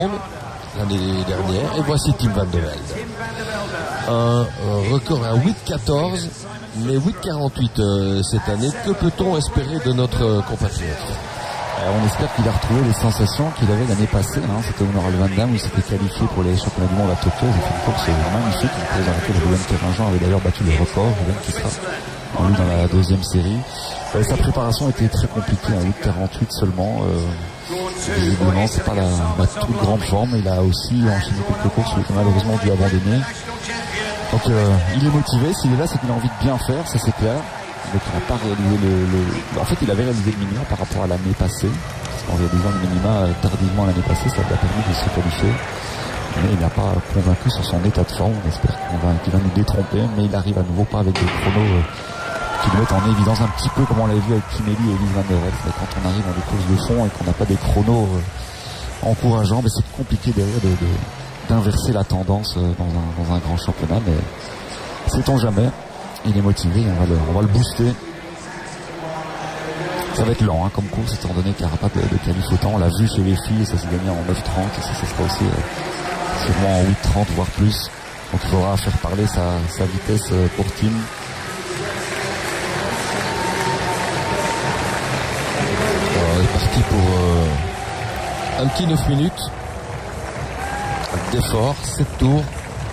l'année dernière, et voici Tim Van de Velde. Un record à 8,14, mais 8,48 cette année. Que peut-on espérer de notre compatriote? On espère qu'il a retrouvé les sensations qu'il avait l'année passée. C'était au Noral Van Damme où il s'était qualifié pour les championnats du monde à Tokyo. Il a fait une course magnifique. Une course dans laquelle Ruben Kéringean avait d'ailleurs battu le record. Ruben qui sera en lui dans la deuxième série. Sa préparation était très compliquée, à 8,48 seulement. Visiblement, c'est pas la toute grande forme. Il a aussi enchaîné quelques courses où il a malheureusement dû abandonner. Donc il est motivé. S'il est là, c'est qu'il a envie de bien faire, ça c'est clair. Donc il n'a pas réalisé En fait, il avait réalisé le minima par rapport à l'année passée. Parce qu'en réalisant le minima tardivement l'année passée, ça lui a permis de se qualifier. Mais il n'a pas convaincu sur son état de forme. On espère qu'il va nous détromper. Mais il arrive à nouveau pas avec des chronos qui le mettent en évidence un petit peu comme on l'avait vu avec Kimeli et Elise Van der Velde. Mais quand on arrive dans des courses de fond et qu'on n'a pas des chronos encourageants, c'est compliqué derrière d'inverser la tendance dans un grand championnat. Mais sait-on jamais. Il est motivé, on va le booster. Ça va être lent comme course, étant donné qu'il n'y aura pas de qualif autant. On l'a vu chez les filles, ça s'est gagné en 9,30 et ça sera aussi sûrement en 8,30 voire plus. Donc il faudra faire parler sa vitesse pour Tim. On est parti pour un petit 9 minutes d'effort, 7 tours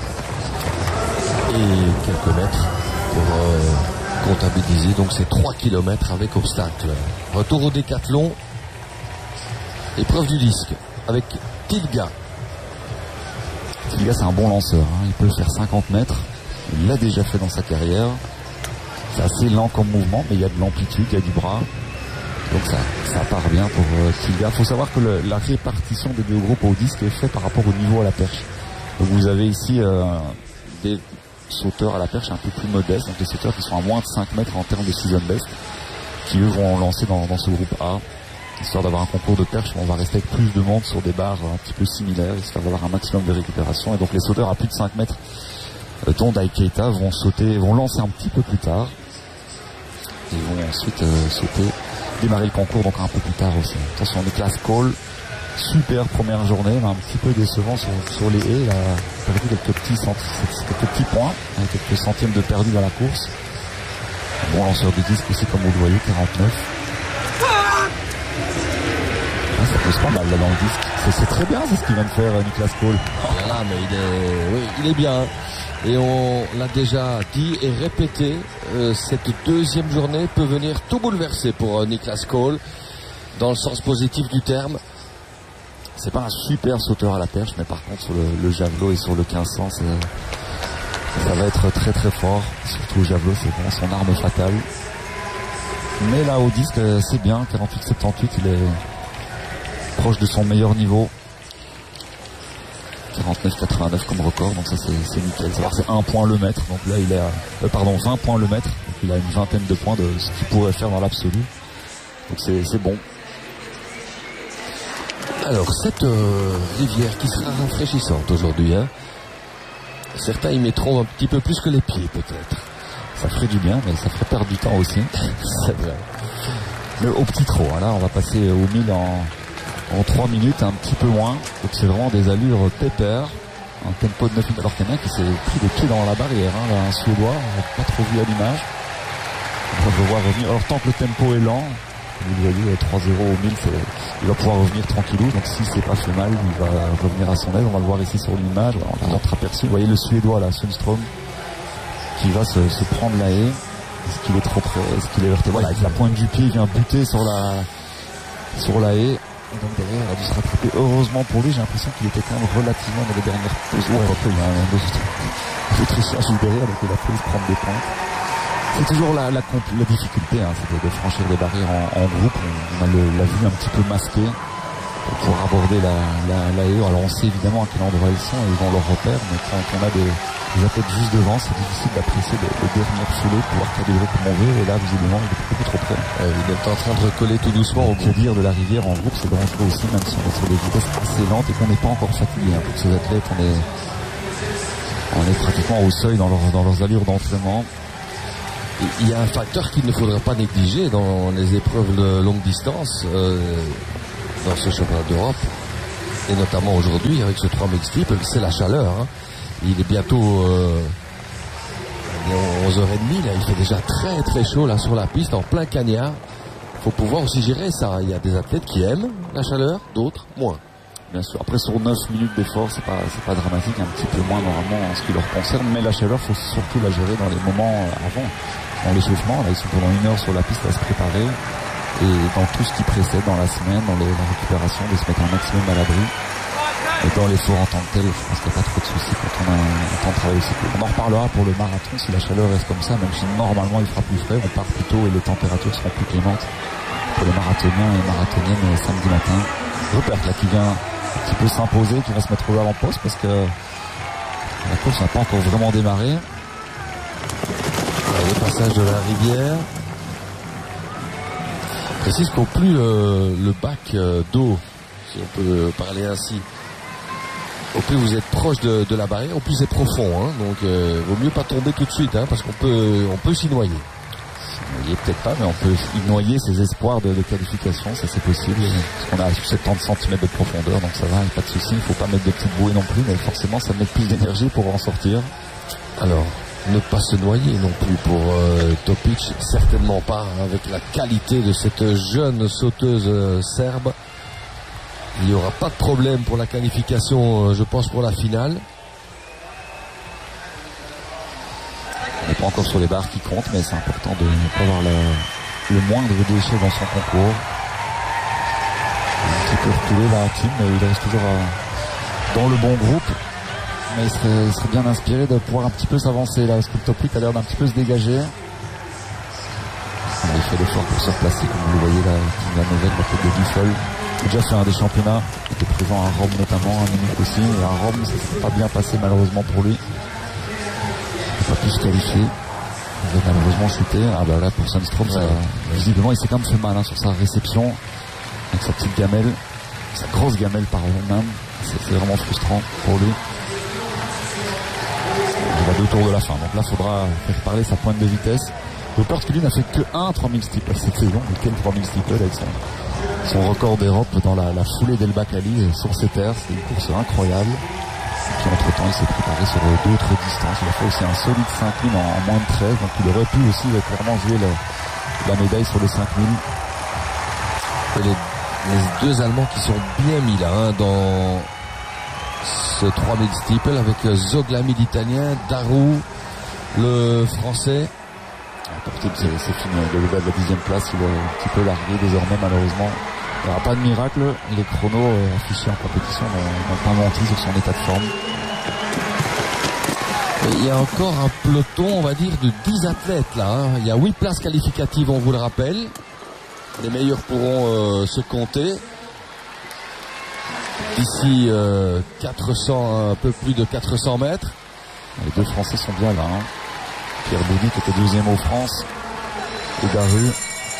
et quelques mètres pour comptabiliser. Donc c'est 3 km avec obstacle. Retour au décathlon. Épreuve du disque avec Tilga. Tilga, c'est un bon lanceur. Il peut faire 50 mètres. Il l'a déjà fait dans sa carrière. C'est assez lent comme mouvement, mais il y a de l'amplitude, il y a du bras. Donc ça part bien pour Tilga. Il faut savoir que la répartition des deux groupes au disque est faite par rapport au niveau à la perche. Donc vous avez ici des sauteurs à la perche un peu plus modestes, donc des sauteurs qui sont à moins de 5 mètres en termes de season best, qui eux vont lancer dans ce groupe A, histoire d'avoir un concours de perche où on va rester avec plus de monde sur des barres un petit peu similaires, histoire d'avoir un maximum de récupération. Et donc les sauteurs à plus de 5 mètres, dont Dai Keita, vont lancer un petit peu plus tard et vont ensuite démarrer le concours donc un peu plus tard aussi. Attention, Niklas Cole, super première journée, mais un petit peu décevant sur les haies. Il a perdu quelques petits points, avec quelques centièmes de perdu dans la course. Bon lanceur de disque aussi, comme vous le voyez, 49. Ça pose pas mal là dans le disque. C'est très bien, c'est ce qu'il vient de faire Niklas Cole. Voilà, mais il est bien. Et on l'a déjà dit et répété, cette deuxième journée peut venir tout bouleverser pour Niklas Cole, dans le sens positif du terme. C'est pas un super sauteur à la perche, mais par contre sur le javelot et sur le 1500, ça va être très très fort. Surtout le javelot, c'est vraiment son arme fatale. Mais là au disque, c'est bien, 48-78, il est proche de son meilleur niveau. 49-89 comme record, donc ça c'est nickel. C'est 1 point le mètre, donc là il est à 20 points le mètre, donc il a une vingtaine de points de ce qu'il pourrait faire dans l'absolu. Donc c'est bon. Alors cette rivière qui sera rafraîchissante aujourd'hui, certains y mettront un petit peu plus que les pieds peut-être. Ça ferait du bien, mais ça ferait perdre du temps aussi. C'est vrai. Mais au petit trot, là on va passer au 1000 en 3 minutes, un petit peu moins. Donc c'est vraiment des allures pépères. Un tempo de 9 minutes, alors qu'il y en a un qui s'est pris les pieds dans la barrière, là, un Suédois, on n'a pas trop vu à l'image. On va voir revenir. Alors tant que le tempo est lent, vous voyez 3-0 au 1000, il va pouvoir revenir tranquillou. Donc si c'est pas fait mal, il va revenir à son aise. On va le voir ici sur l'image. On a notre aperçu. Vous voyez le Suédois là, Sundström, qui va se prendre la haie. Est-ce qu'il est trop près? Est-ce qu'il est heurté? Voilà, avec la pointe du pied, il vient buter sur la haie. Et donc derrière, il a dû se rattraper. Heureusement pour lui, j'ai l'impression qu'il était quand même relativement dans les dernières positions. Il y a un autre trichage derrière, donc il a fallu prendre des points. C'est toujours la difficulté, c'était de franchir des barrières en groupe. On a la vue un petit peu masquée pour aborder la haie. Alors on sait évidemment à quel endroit ils sont et ils vont leur repère, mais quand on a des athlètes juste devant, c'est difficile d'apprécier les dernières foulées, pouvoir calibrer comme on veut. Et là, visiblement, il est beaucoup trop près. Il est en train de recoller tout doucement au que dire de la rivière en groupe, c'est dangereux aussi, même si on est sur des vitesses assez lentes et qu'on n'est pas encore fatigué. Pour ces athlètes, on est pratiquement au seuil dans leurs allures d'entraînement. Il y a un facteur qu'il ne faudra pas négliger dans les épreuves de longue distance dans ce championnat d'Europe. Et notamment aujourd'hui, avec ce 3000 steeple, c'est la chaleur. Hein. Il est bientôt 11h30, là, il fait déjà très très chaud là sur la piste, en plein cagnard. Il faut pouvoir aussi gérer ça. Il y a des athlètes qui aiment la chaleur, d'autres moins. Bien sûr, après sur 9 minutes d'effort, c'est pas dramatique, un petit peu moins normalement en ce qui leur concerne, mais la chaleur, faut surtout la gérer dans les moments avant, dans l'échauffement. Là, ils sont pendant 1 heure sur la piste à se préparer, et dans tout ce qui précède dans la semaine, dans la récupération, de se mettre un maximum à l'abri. Et dans l'effort en tant que tel, je pense qu'il n'y a pas trop de soucis quand on a un temps de travail aussi. On en reparlera pour le marathon, si la chaleur reste comme ça, même si normalement il fera plus frais, on part plus tôt et les températures seront plus clémentes pour les marathoniens et marathoniennes samedi matin. Rupert là qui vient un petit peu s'imposer, qui va se mettre aux avant-postes parce que la course n'a pas encore vraiment démarré. Le passage de la rivière. Je précise qu'au plus le bac d'eau, si on peut parler ainsi, au plus vous êtes proche de la barrière, au plus c'est profond. Hein, donc vaut mieux pas tomber tout de suite, hein, parce qu'on peut s'y noyer. Il est peut-être pas, mais on peut y noyer ses espoirs de qualification, ça c'est possible. Parce qu'on a 70 cm de profondeur, donc ça va, pas de souci. Il faut pas mettre de petites bouées non plus, mais forcément ça met plus d'énergie pour en sortir. Alors, ne pas se noyer non plus pour Topic, certainement pas, hein, avec la qualité de cette jeune sauteuse serbe. Il n'y aura pas de problème pour la qualification, je pense, pour la finale. On n'est pas encore sur les barres qui comptent, mais c'est important de ne pas avoir le moindre déchet dans son concours. Il peut reculer là, Kim, mais il reste toujours dans le bon groupe. Mais il serait bien inspiré de pouvoir un petit peu s'avancer là, parce que le top 8 a l'air d'un petit peu se dégager. Il fait l'effort pour se replacer, comme vous le voyez là, la nouvelle, la tête de Duffel. Il a déjà fait un des championnats, il était présent à Rome notamment, à Munich aussi, et à Rome ça s'est pas bien passé malheureusement pour lui. Il n'a pas pu se qualifier. Il va malheureusement chuter. Ah bah là pour Sundström, visiblement il s'est quand même fait mal hein, sur sa réception, avec sa petite gamelle, sa grosse gamelle par même. C'est vraiment frustrant pour lui. Il va 2 tours de la fin, donc là il faudra faire parler sa pointe de vitesse. Rupert qui lui n'a fait que 1 3000 steeple cette saison, mais quel 3000 steeple avec son record d'Europe dans la foulée d'El Bakkali sur ses terres, c'est une course incroyable. Et puis entre temps il s'est préparé sur d'autres distances, il a fait aussi un solide 5000 en moins de 13, donc il aurait pu aussi clairement jouer la médaille sur les 5000. Et les deux Allemands qui sont bien mis là hein, dans ce 3000 steeple avec Zoglami l'italien, Darou le français. C'est fini, le level de la 10e place, il est un petit peu largué désormais malheureusement. Il n'y aura pas de miracle, les chronos affichés en compétition n'ont pas menti sur son état de forme. Et il y a encore un peloton, on va dire, de 10 athlètes là. Hein. Il y a 8 places qualificatives, on vous le rappelle. Les meilleurs pourront se compter. D'ici 400, un peu plus de 400 mètres. Les deux Français sont bien là. Hein. Pierre Boudy qui était 2e au France et Daru.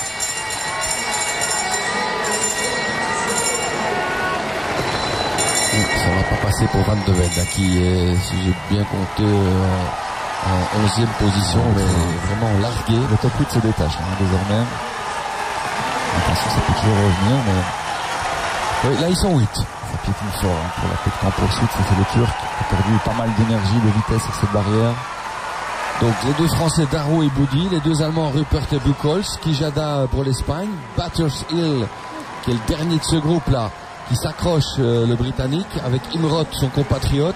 Ça va pas passer pour Van de Velde hein, qui est, si j'ai bien compté, en 11e position, mais vraiment largué. Le top 8 se détache hein, désormais. Attention, ça peut toujours revenir, mais... Oui, là ils sont 8. Ça piétine fort hein, pour la petite en poursuite. Ça c'est le Turc qui a perdu pas mal d'énergie, de vitesse sur cette barrière. Donc les deux Français Darou et Boudy, les deux Allemands Rupert et Buchholz, Kijada pour l'Espagne, Bathurst Hill qui est le dernier de ce groupe là, qui s'accroche le Britannique avec Imrot son compatriote.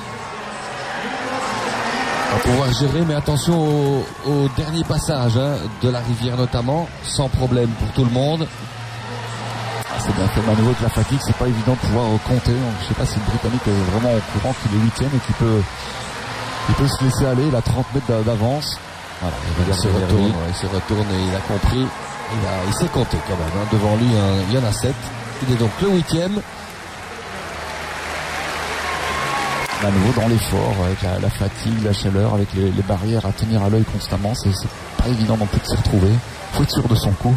On va pouvoir gérer, mais attention au dernier passage hein, de la rivière notamment, sans problème pour tout le monde. C'est bien fait, mais à nouveau avec la fatigue, c'est pas évident de pouvoir compter. Donc, je sais pas si le Britannique est vraiment au courant qu'il est 8e et qu'il peut se laisser aller. Il a 30 mètres d'avance. Voilà, il se retourne et il a compris. Il s'est compté quand même. Hein. Devant lui, il y en a 7. Il est donc le 8e. À nouveau dans l'effort, avec la fatigue, la chaleur, avec les barrières à tenir à l'œil constamment. C'est pas évident non plus de s'y retrouver. Faut être sûr de son coup.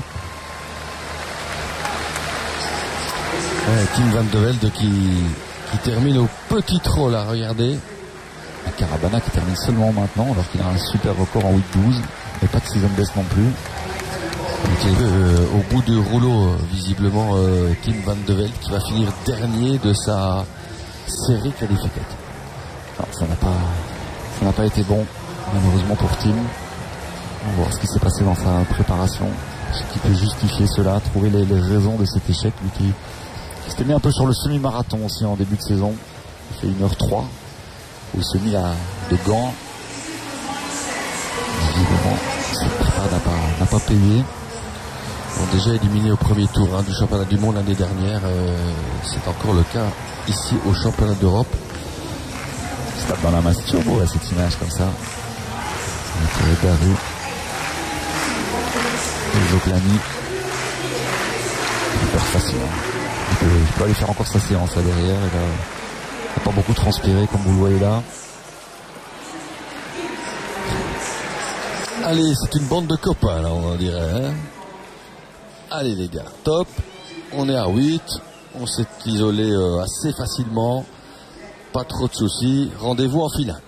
Kim Van de Velde qui termine au petit trot là, regardez. Carabana qui termine seulement maintenant alors qu'il a un super record en 8-12 et pas de season best non plus. Au bout du rouleau, visiblement, Tim Van de Velde qui va finir dernier de sa série qualificative. Alors, ça n'a pas été bon, malheureusement pour Tim. On va voir ce qui s'est passé dans sa préparation, ce qui peut justifier cela, trouver les raisons de cet échec. Lui qui s'était mis un peu sur le semi-marathon aussi en début de saison. Il fait 1h03, où il se mit à de gants. Visiblement, cette prépa n'a pas payé. Ils ont déjà éliminé au premier tour du championnat du monde l'année dernière. C'est encore le cas ici au championnat d'Europe. Il se tape dans la masse turbo à cette image comme ça. Daru. Et Zoglani. Hyper facile. Il peut aller faire encore sa séance là derrière. Il n'a pas beaucoup transpiré comme vous le voyez là. Allez, c'est une bande de copains là, on dirait. Hein. Allez les gars, top. On est à 8. On s'est isolé assez facilement. Pas trop de soucis. Rendez-vous en finale.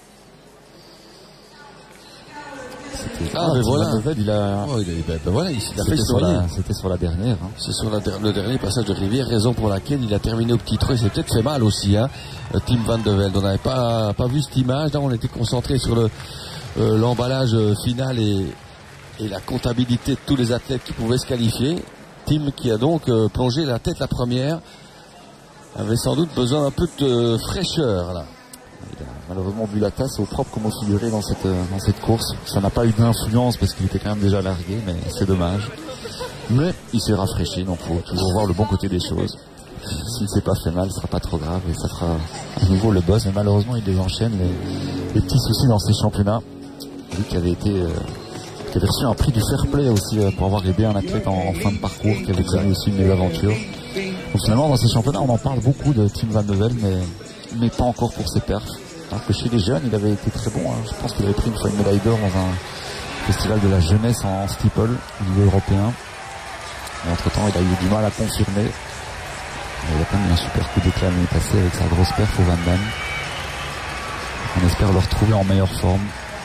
Mais voilà. Il a fait soigner. C'était sur la dernière. Hein. C'est sur le dernier passage de rivière, raison pour laquelle il a terminé au petit trou. Il s'est peut-être fait mal aussi, hein, Tim Van de Velde. On n'avait pas vu cette image. Là, on était concentré sur l'emballage final et la comptabilité de tous les athlètes qui pouvaient se qualifier. Tim qui a donc plongé la tête la première avait sans doute besoin d'un peu de fraîcheur là. Il a malheureusement vu la tasse au propre comme au figuré dans cette course. Ça n'a pas eu d'influence parce qu'il était quand même déjà largué, mais c'est dommage. Mais il s'est rafraîchi, donc il faut toujours voir le bon côté des choses. S'il ne s'est pas fait mal, ce ne sera pas trop grave et ça fera à nouveau le boss. Mais malheureusement, il désenchaîne les petits soucis dans ces championnats. Lui qui avait reçu un prix du fair play aussi pour avoir aidé un athlète en fin de parcours, qui avait connu aussi une mésaventure. Donc finalement, dans ces championnats, on en parle beaucoup de Tim Van de Velde, mais pas encore pour ses perfs. Alors que chez les jeunes, il avait été très bon. Hein. Je pense qu'il avait pris une fois une médaille d'or dans un festival de la jeunesse en steeple au niveau européen. Mais entre-temps, il a eu du mal à confirmer. Il a quand même eu un super coup d'éclat l'année passée avec sa grosse perf au Van Damme. On espère le retrouver en meilleure forme.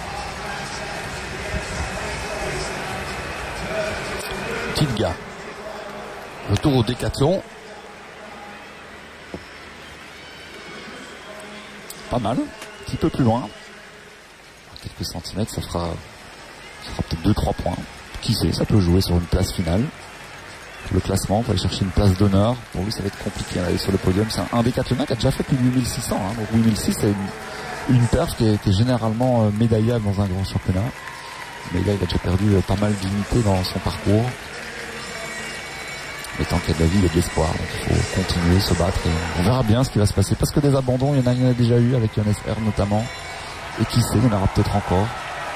Tilga. Retour au décathlon. Pas mal, un petit peu plus loin. Quelques centimètres, ça fera peut-être 2-3 points. Qui sait, ça peut jouer sur une place finale. Le classement, on va aller chercher une place d'honneur. Pour lui, ça va être compliqué d'aller sur le podium. C'est un décathlon qui a déjà fait plus de 8600. Hein. Donc 8006, c'est une perf qui est généralement médaillable dans un grand championnat. Mais là, il a déjà perdu pas mal d'unités dans son parcours. Mais tant qu'il y a de la vie, il y a de l'espoir. Donc il faut continuer, se battre et on verra bien ce qui va se passer. Parce que des abandons, il y en a déjà eu avec Johannes R notamment. Et qui sait, il y en aura peut-être encore.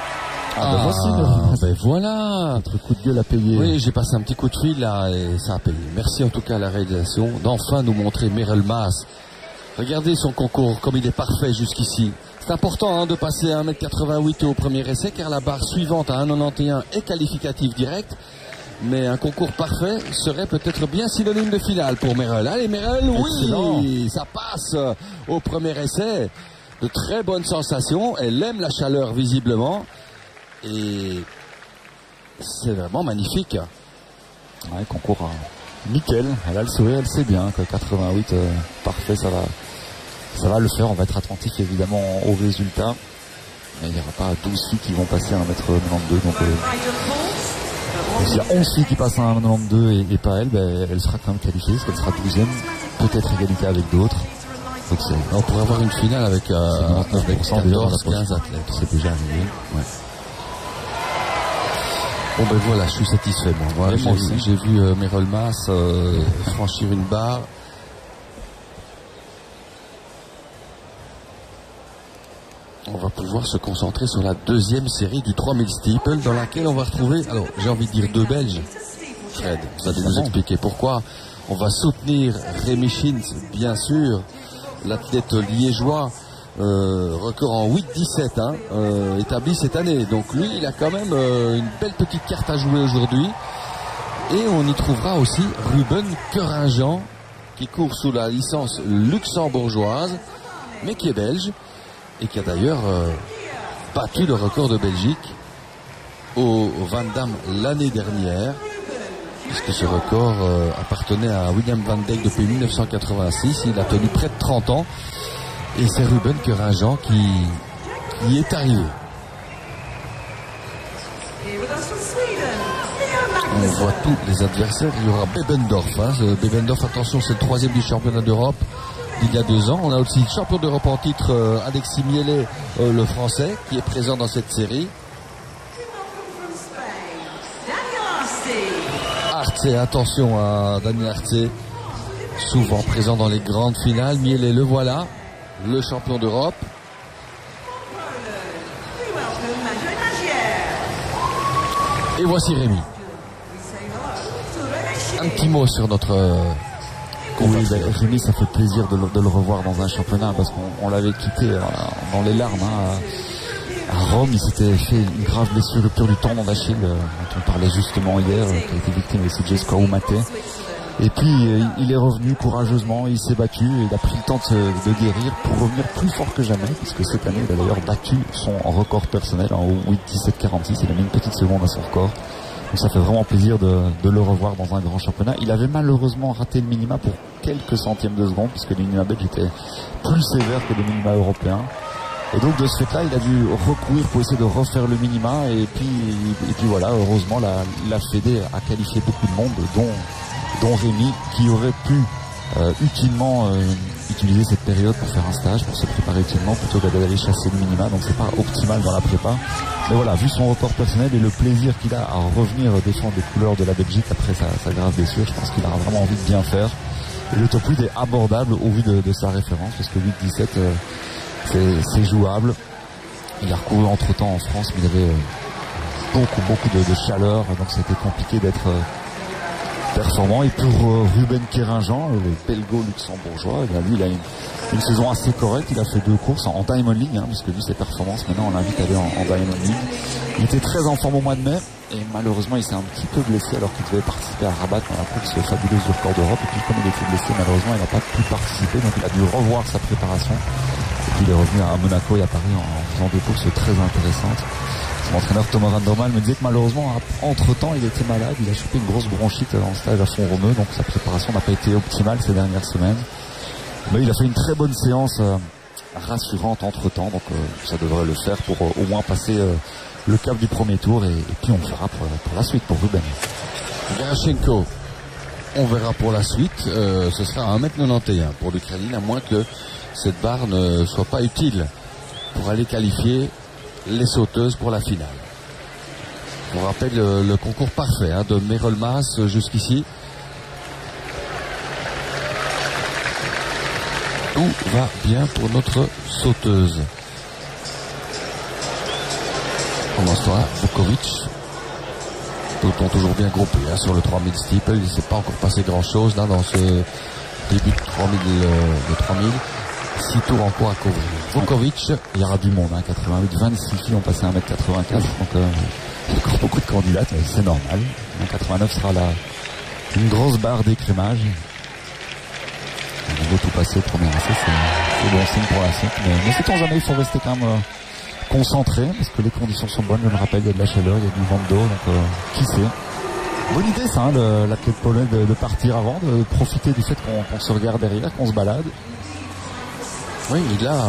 Ben voilà, notre coup de gueule a payé. Oui, j'ai passé un petit coup de fil là et ça a payé. Merci en tout cas à la réalisation d'enfin nous montrer Merel Maas. Regardez son concours, comme il est parfait jusqu'ici. C'est important de passer à 1m88 au premier essai car la barre suivante à 1,91 est qualificative directe. Mais un concours parfait serait peut-être bien synonyme de finale pour Merel. Allez Merel, oui, ça passe au premier essai. De très bonnes sensations. Elle aime la chaleur visiblement. Et c'est vraiment magnifique. Ouais, concours nickel. Elle a le sourire, elle sait bien que 88, parfait, ça va le faire. On va être attentif évidemment aux résultats. Mais il n'y aura pas 12 filles qui vont passer à 1m92. Donc s'il y a 11 filles qui passent à 1m92 et pas elle, ben, elle sera quand même qualifiée, parce qu'elle sera 12e. Peut-être égalité avec d'autres. Donc on pourrait avoir une finale avec 14-15 athlètes. C'est déjà arrivé. Ouais. Bon ben voilà, je suis satisfait moi. J'ai vu Merel Maas franchir une barre. On va pouvoir se concentrer sur la deuxième série du 3000 steeple dans laquelle on va retrouver, alors j'ai envie de dire deux Belges. Fred, vous allez nous expliquer pourquoi. On va soutenir Rémi Schintz, bien sûr, l'athlète liégeois. Record en 8-17 établi cette année. Donc lui, il a quand même une belle petite carte à jouer aujourd'hui. Et on y trouvera aussi Ruben Keuringen, qui court sous la licence luxembourgeoise, mais qui est belge, et qui a d'ailleurs battu le record de Belgique au Van Damme l'année dernière, puisque ce record appartenait à William Van Dijk depuis 1986. Il a tenu près de 30 ans et c'est Ruben Kerajan qui y est arrivé. On voit tous les adversaires. Il y aura Bebendorf. Bebendorf, attention, c'est le 3e du championnat d'Europe d'il y a 2 ans. On a aussi le champion d'Europe en titre, Alexis Mielet, le français, qui est présent dans cette série. Arce, attention à Daniel Arce, souvent présent dans les grandes finales. Mielet, le voilà, le champion d'Europe. Et voici Rémi. Un petit mot sur notre oui, Rémi, ça fait plaisir de le revoir dans un championnat parce qu'on l'avait quitté dans les larmes. À Rome, il s'était fait une grave blessure, rupture du tendon d'Achille, dont on parlait justement hier, qui a été victime aussi de Jesco Oumate. Et puis il est revenu courageusement, il s'est battu, il a pris le temps de guérir pour revenir plus fort que jamais, parce que cette année il a d'ailleurs battu son record personnel en 8-17-46, il a mis une petite seconde à son record. Donc ça fait vraiment plaisir de le revoir dans un grand championnat. Il avait malheureusement raté le minima pour quelques centièmes de seconde, puisque les minima belges étaient plus sévères que les minima européens. Et donc de ce fait-là, il a dû recourir pour essayer de refaire le minima. Et puis voilà, heureusement, la Fédé a qualifié beaucoup de monde, dont Rémi, qui aurait pu utilement utiliser cette période pour faire un stage, pour se préparer utilement, plutôt que d'aller chasser le minima. Donc c'est pas optimal dans la prépa. Mais voilà, vu son record personnel et le plaisir qu'il a à revenir défendre les couleurs de la Belgique après sa grave blessure, je pense qu'il a vraiment envie de bien faire. Et le top 8 est abordable au vu de sa référence, parce que 8-17, c'est jouable. Il a recouru entre temps en France, mais il avait beaucoup de chaleur, donc c'était compliqué d'être performant. Et pour Ruben Kerajan, le belgo-luxembourgeois, lui il a une saison assez correcte. Il a fait 2 courses en Diamond League, puisque vu ses performances, maintenant on l'invite à aller en Diamond League. Il était très en forme au mois de mai et malheureusement il s'est un petit peu blessé alors qu'il devait participer à Rabat dans la course fabuleuse du record d'Europe. Et puis comme il était blessé, malheureusement il n'a pas pu participer, donc il a dû revoir sa préparation. Et puis il est revenu à Monaco et à Paris en faisant 2 courses très intéressantes. Son entraîneur Thomas Randermal me disait que malheureusement, entre-temps, il était malade. Il a chopé une grosse bronchite en stage à Font-Romeu, donc sa préparation n'a pas été optimale ces dernières semaines. Mais il a fait une très bonne séance rassurante entre-temps, donc ça devrait le faire pour au moins passer le cap du premier tour. Et puis on verra pour la suite pour Ruben. Gerashenko, on verra pour la suite. Ce sera à 1m91 pour l'Ukraine, à moins que cette barre ne soit pas utile pour aller qualifier les sauteuses pour la finale. On rappelle le concours parfait de Merolmas jusqu'ici. Tout va bien pour notre sauteuse. Pendant ce temps-là, Vukovic, peloton toujours bien groupé sur le 3000 steeple. Il ne s'est pas encore passé grand-chose là dans ce début de 3000. 6 tours encore à couvrir. Vukovic, il y aura du monde, 88, 26 filles ont passé 1m84, donc il y a encore beaucoup de candidates, mais c'est normal. 89 sera une grosse barre d'écrémage. On veut tout passer au premier essai, c'est bon signe pour la suite. Mais sait-on jamais, il faut rester quand même concentré, parce que les conditions sont bonnes, je me rappelle, il y a de la chaleur, il y a du vent d'eau, donc qui sait. Bonne idée ça, l'athlète polonais de partir avant, de profiter du fait qu'on se regarde derrière, qu'on se balade. Oui, il a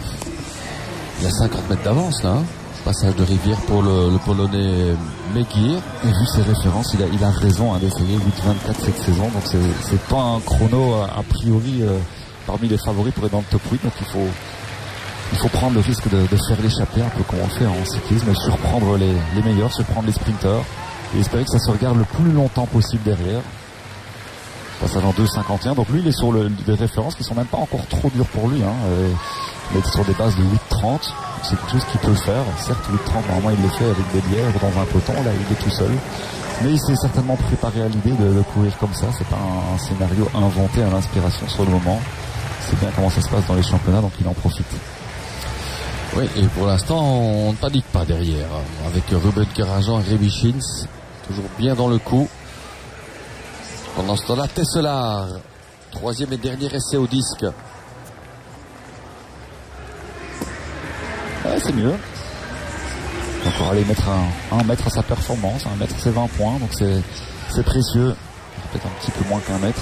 50 mètres d'avance là. Passage de rivière pour le Polonais Meguir. Et vu ses références, il a raison d'essayer 8-24 cette saison. Donc c'est pas un chrono a priori parmi les favoris pour être dans le top 8. Donc il faut prendre le risque de faire l'échapper un peu comme on le fait en cyclisme, surprendre les meilleurs, surprendre les sprinteurs et espérer que ça se regarde le plus longtemps possible derrière. Passage en 2,51, donc lui il est sur des références qui sont même pas encore trop dures pour lui, il est sur des bases de 8,30, c'est quelque chose qu'il peut faire. Certes 8,30 normalement il le fait avec des bières dans un peloton, là il est tout seul, mais il s'est certainement préparé à l'idée de courir comme ça. C'est pas un scénario inventé à l'inspiration sur le moment, c'est bien comment ça se passe dans les championnats, donc il en profite. Oui, et pour l'instant on ne panique pas derrière, avec Ruben Kerajan et Rémi Schins toujours bien dans le coup. Pendant ce temps-là, Tesselard, 3e et dernier essai au disque. Ouais, c'est mieux. encore aller mettre un mètre à sa performance, un mètre à ses 20 points, donc c'est précieux. Peut-être un petit peu moins qu'un mètre.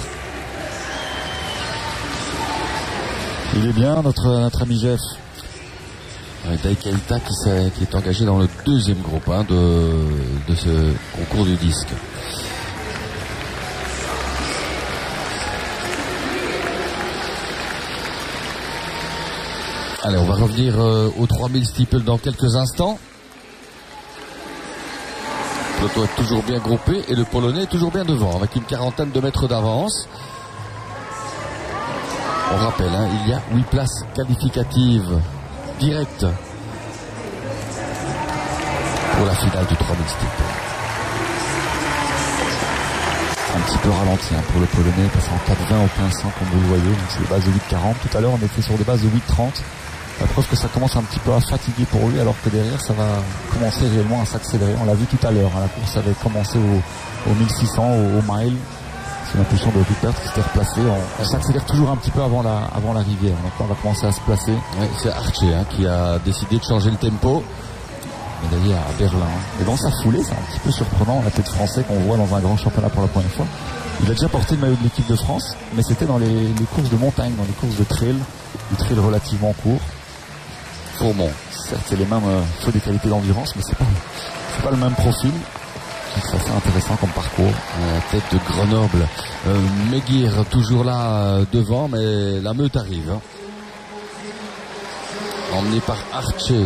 Il est bien notre ami Jeff. Dai Keita qui est engagé dans le deuxième groupe de ce concours du disque. Allez, on va revenir aux 3000 steeple dans quelques instants. Le peloton est toujours bien groupé et le Polonais est toujours bien devant avec une quarantaine de mètres d'avance. On rappelle, il y a 8 places qualificatives directes pour la finale du 3000 steeple. Un petit peu ralenti pour le Polonais, passé en 4,20 au 1500 comme vous le voyez, donc c'est des bases de 8,40. Tout à l'heure on était sur des bases de 8,30. La preuve que ça commence un petit peu à fatiguer pour lui, alors que derrière ça va commencer réellement à s'accélérer. On l'a vu tout à l'heure, la course avait commencé au 1600, au mile, sous l'impulsion de Rupert qui s'était replacé. On s'accélère toujours un petit peu avant la rivière, donc là on va commencer à se placer. Oui, c'est Archer qui a décidé de changer le tempo. Médaillé à Berlin. Et dans sa foulée, c'est un petit peu surprenant, la tête français qu'on voit dans un grand championnat pour la première fois. Il a déjà porté le maillot de l'équipe de France, mais c'était dans les courses de montagne, dans les courses de trail, du trail relativement court. Fourmont. Certes, c'est les mêmes feux des qualités d'endurance, mais c'est pas le même profil. C'est assez intéressant comme parcours. La tête de Grenoble. Meguir toujours là devant, mais la meute arrive. Emmené par Archer.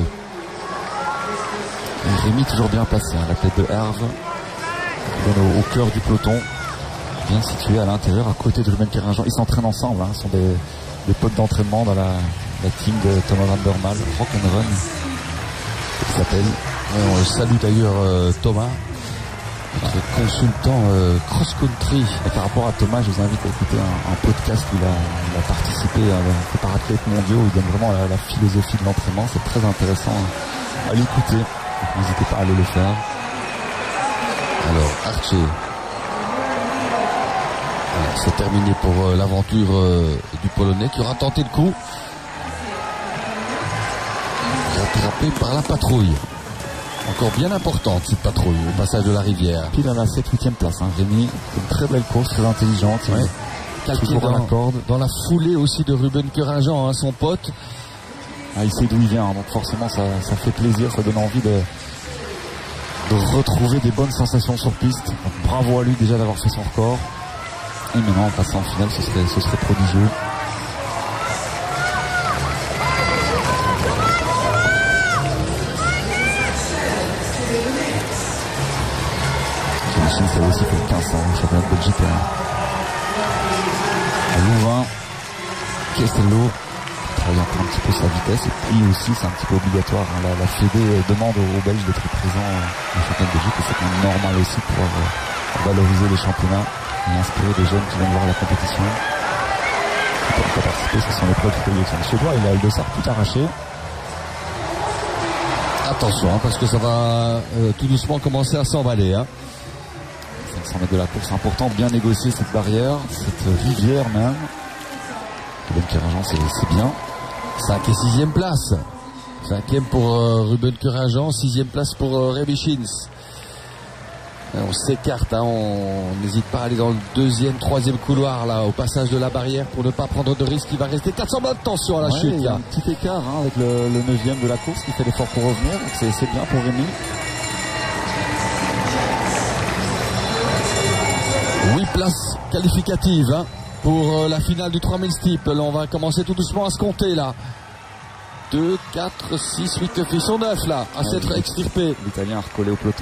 Et Rémi toujours bien placé, la tête de Herve. Au cœur du peloton. Bien situé à l'intérieur, à côté de Ruben Kerinjan. Ils s'entraînent ensemble, ce sont des potes d'entraînement dans la team de Thomas Van Der Mael, Rock'n'Run, il s'appelle. On le salue d'ailleurs Thomas, notre consultant cross-country. Et par rapport à Thomas, je vous invite à écouter un podcast où il a participé à des parathlètes mondiaux, il donne vraiment la philosophie de l'entraînement, c'est très intéressant à l'écouter, n'hésitez pas à aller le faire. Alors Archer, c'est terminé pour l'aventure du Polonais qui aura tenté le coup. Rattrapé par la patrouille. Encore bien importante cette patrouille au passage de la rivière. Puis il en a 7-8e place. Rémi, une très belle course, très intelligente. Ouais. Calqué dans la foulée aussi de Ruben Kerinjan, son pote. Il sait d'où il vient, donc forcément ça fait plaisir, ça donne envie de retrouver des bonnes sensations sur piste. Donc, bravo à lui déjà d'avoir fait son record. Et maintenant en passant en finale, ce serait prodigieux. Ça aussi fait le 1500 au championnat de Belgique à Louvain. Castello travaille encore un petit peu sa vitesse et puis aussi c'est un petit peu obligatoire, la Fédé demande aux Belges d'être présents au championnat de Belgique et c'est quand même normal aussi pour valoriser les championnats et inspirer des jeunes qui viennent voir la compétition. Pour participer, ce sont les preuves de le Suédois, il a le dossard tout arraché. Attention parce que ça va tout doucement commencer à s'emballer. 500 mètres de la course, important, bien négocier cette barrière, cette rivière même. Ruben Kerinjan, c'est bien. 5 et 6e place. 5e pour Ruben Kerinjan, 6e place pour Rémi Schins. On s'écarte, on n'hésite pas à aller dans le 2e, 3e couloir là, au passage de la barrière pour ne pas prendre de risque. Il va rester 400 mètres, attention à la chute. Il y a un petit écart avec le 9e de la course qui fait l'effort pour revenir, donc c'est bien pour Rémi. 8 places qualificatives pour la finale du 3000 steeple. On va commencer tout doucement à se compter là. 2, 4, 6, 8, ils sont 9 là à s'être extirpés. L'Italien a recollé au peloton.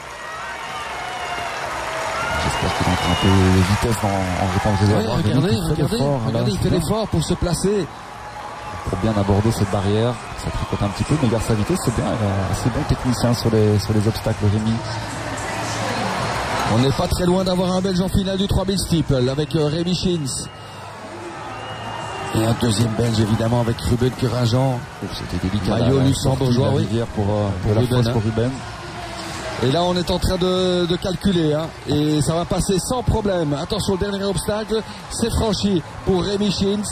J'espère qu'il a un peu de vitesse en réponse des réservoirs. Regardez, il fait l'effort pour se placer. Pour bien aborder cette barrière. Ça tricote un petit peu, mais il garde sa vitesse, c'est bien. Il est assez bon technicien sur les obstacles, Rémi. On n'est pas très loin d'avoir un Belge en finale du 3000 steeple avec Rémi Schins. Et un deuxième Belge évidemment avec Ruben Kerinjan. C'était délicat. Maillot luxembourgeois, oui. Pour Ruben. Et là on est en train de calculer. Et ça va passer sans problème. Attention, le dernier obstacle, c'est franchi pour Rémi Schins.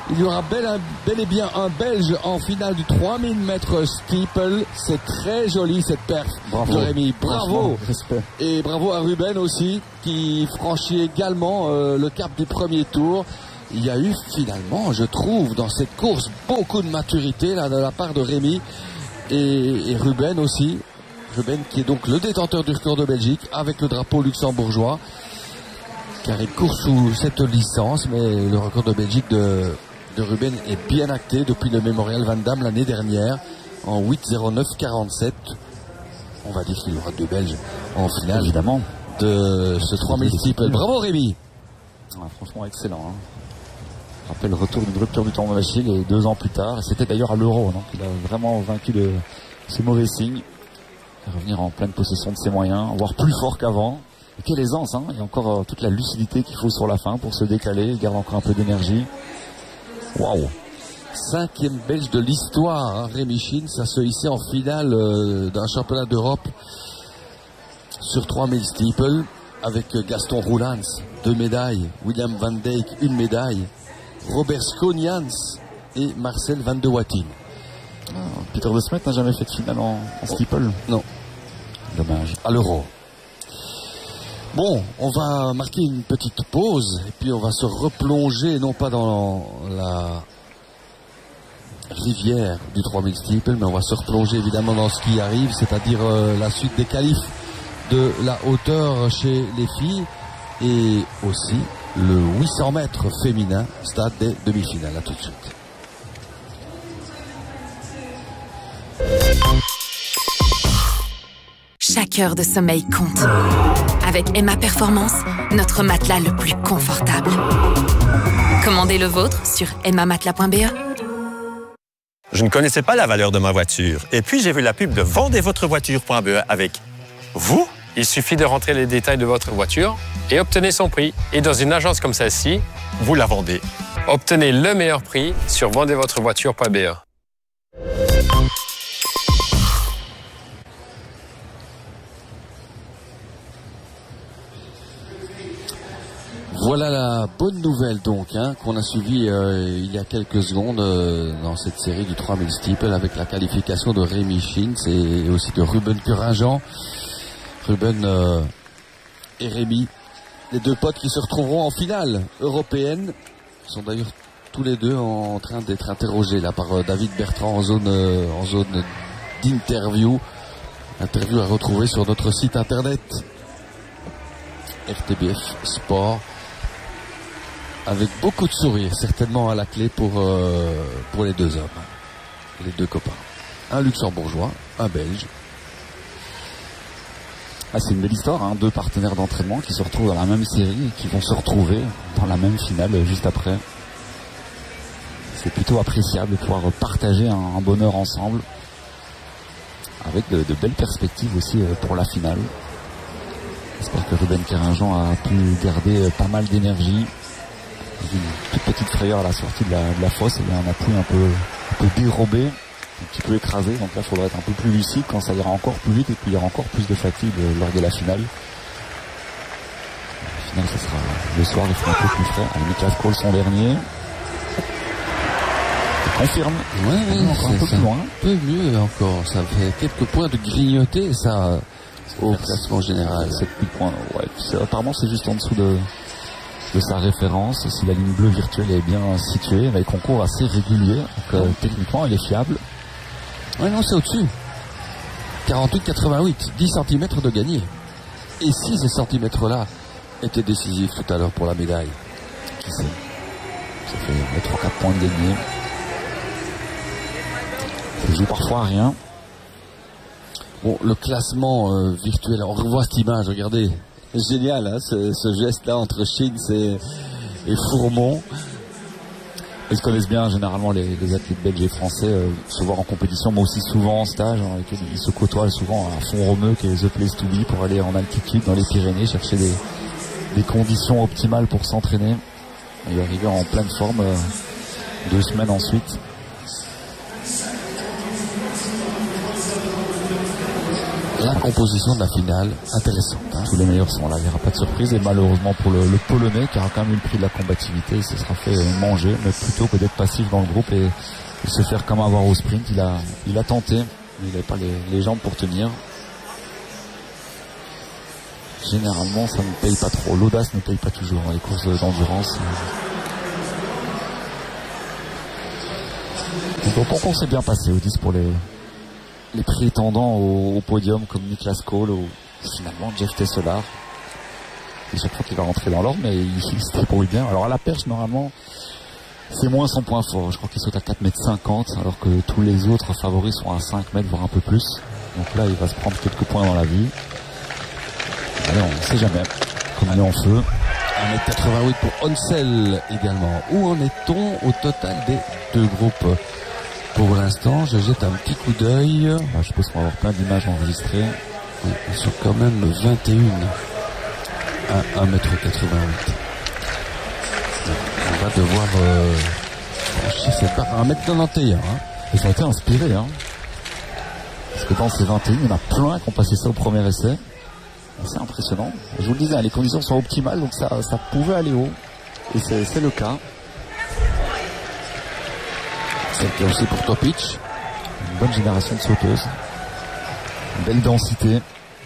Il y aura bel et bien un Belge en finale du 3000 mètres steeple. C'est très joli cette perf de Rémi. Bravo. Et bravo à Ruben aussi qui franchit également le cap du premier tour. Il y a eu finalement, je trouve, dans cette course beaucoup de maturité là de la part de Rémi et Ruben aussi. Ruben qui est donc le détenteur du record de Belgique avec le drapeau luxembourgeois. Car il court sous cette licence, mais le record de Belgique de Ruben est bien acté depuis le Mémorial Van Damme l'année dernière en 8:09:47. On va dire qu'il y aura 2 Belges en finale évidemment de ce 3000 steeple. Bravo Rémi. Franchement excellent. Je rappelle le retour d'une rupture du tendon d'Achille et 2 ans plus tard. C'était d'ailleurs à l'Euro, donc il a vraiment vaincu ce mauvais signe. Revenir en pleine possession de ses moyens, voire plus fort qu'avant. Et quelle aisance, hein. Il y a encore toute la lucidité qu'il faut sur la fin pour se décaler. Il garde encore un peu d'énergie. Waouh! 5e Belge de l'histoire, hein, Rémi Schins, à se hisser en finale d'un championnat d'Europe sur 3000 steeple avec Gaston Roulans, 2 médailles, William Van Dijk, 1 médaille, Robert Sconians et Marcel Van de Watin. Peter de Smet n'a jamais fait de finale en steeple. Non. Dommage. À l'Euro. Bon, on va marquer une petite pause et puis on va se replonger, non pas dans la rivière du 3000 steeple, mais on va se replonger évidemment dans ce qui arrive, c'est-à-dire la suite des qualifs de la hauteur chez les filles et aussi le 800 mètres féminin, stade des demi-finales. À tout de suite. Chaque heure de sommeil compte. Avec Emma Performance, notre matelas le plus confortable. Commandez le vôtre sur emmamatelas.be. Je ne connaissais pas la valeur de ma voiture. Et puis, j'ai vu la pub de vendezvotrevoiture.be avec vous. Il suffit de rentrer les détails de votre voiture et obtenez son prix. Et dans une agence comme celle-ci, vous la vendez. Obtenez le meilleur prix sur vendezvotrevoiture.be. Voilà la bonne nouvelle donc qu'on a suivie il y a quelques secondes dans cette série du 3000 steeple avec la qualification de Rémi Schins et aussi de Ruben Curingen. Ruben et Rémi, les 2 potes qui se retrouveront en finale européenne. Ils sont d'ailleurs tous les 2 en train d'être interrogés là par David Bertrand en zone d'interview. Interview à retrouver sur notre site internet RTBF Sport. Avec beaucoup de sourires, certainement à la clé pour les 2 hommes, les 2 copains. Un luxembourgeois, un belge. C'est une belle histoire, 2 partenaires d'entraînement qui se retrouvent dans la même série et qui vont se retrouver dans la même finale juste après. C'est plutôt appréciable de pouvoir partager un bonheur ensemble, avec de belles perspectives aussi pour la finale. J'espère que Ruben Curingen a pu garder pas mal d'énergie. Une toute petite frayeur à la sortie de la fosse, il y a un appui un peu dérobé, un petit peu écrasé, donc là il faudra être un peu plus lucide quand ça ira encore plus vite et puis il y aura encore plus de fatigue lors de la finale. La finale ce sera le soir, il fera un peu plus frais. Niklas Cole son dernier. Il confirme. Ouais, encore un peu plus loin. Un peu mieux encore, ça fait quelques points de grignoter ça au classement général. 7 points, ouais, apparemment c'est juste en dessous de sa référence. Si la ligne bleue virtuelle est bien située, avec concours assez régulier, donc techniquement elle est fiable. Ouais, non, c'est au-dessus. 48-88, 10 cm de gagné. Et si ces centimètres-là étaient décisifs tout à l'heure pour la médaille, qui sait, ça fait 3-4 points de gagné. Ça joue parfois à rien. Bon, le classement virtuel, on revoit cette image, regardez. C'est génial, hein, ce geste-là entre Schins et Fourmont. Ils se connaissent bien généralement les athlètes belges et français, souvent en compétition, mais aussi souvent en stage. Ils se côtoient souvent à Font-Romeu, qui est The Place to Be, pour aller en altitude dans les Pyrénées, chercher des conditions optimales pour s'entraîner et arriver en pleine forme 2 semaines ensuite. la composition de la finale intéressante. Hein. Tous les meilleurs sont là, il n'y aura pas de surprise. Et malheureusement pour le Polonais, qui aura quand même eu le prix de la combativité, il se sera fait manger. Mais plutôt que d'être passif dans le groupe et se faire comme avoir au sprint, il a tenté, mais il n'avait pas les jambes pour tenir. Généralement, ça ne paye pas trop. L'audace ne paye pas toujours dans les courses d'endurance. Donc on s'est bien passé au 10 pour les prétendants au podium comme Niklas Cole ou finalement Jeff Tesselar. Et chaque fois qu'il va rentrer dans l'ordre, mais il se débrouille bien. Alors à la perche, normalement, c'est moins son point fort. Je crois qu'il saute à 4,50 m alors que tous les autres favoris sont à 5 mètres, voire un peu plus. Donc là, il va se prendre quelques points dans la vie. Allez, on ne sait jamais. Comme il est en feu. 1,88 m pour Onsel également. Où en est-on au total des deux groupes? Pour l'instant, je jette un petit coup d'œil. Je pense qu'on va avoir plein d'images enregistrées. Ils sont quand même 21 à 1,88 m. On va devoir franchir cette barre à 1,91 m. Hein. Ils ont été inspirés. Hein. Parce que dans ces 21, il y en a plein qui ont passé ça au premier essai. C'est impressionnant. Je vous le disais, les conditions sont optimales, donc ça pouvait aller haut. Et c'est le cas. C'était aussi pour Topic. Une bonne génération de sauteuses. Une belle densité.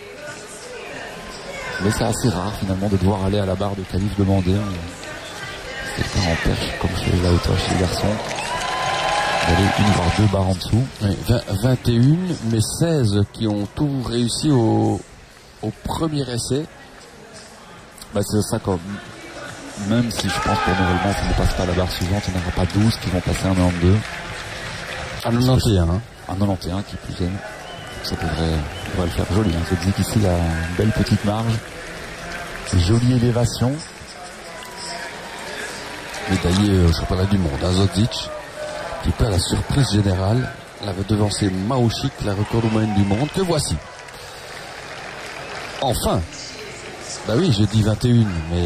Mais c'est assez rare finalement de devoir aller à la barre de qualif demandée. C'est le cas en perche, comme chez la hauteur chez les garçons. D'aller une voire deux barres en dessous. Oui, 21, mais 16 qui ont tout réussi au premier essai. C'est ça comme. Même si je pense pour normalement si on ne passe pas la barre suivante, il n'y en aura pas 12 qui vont passer un 92. Un 91. Hein. Un 91 qui plus est. Ça devrait le faire joli. Hein. Je dis qu'ici il a une belle petite marge. Jolie élévation. Médaillé au championnat du monde. Azodzic, qui perd la surprise générale. Elle avait devancé Maochik, la record moyenne du monde, que voici. Enfin. Bah oui, j'ai dit 21, mais...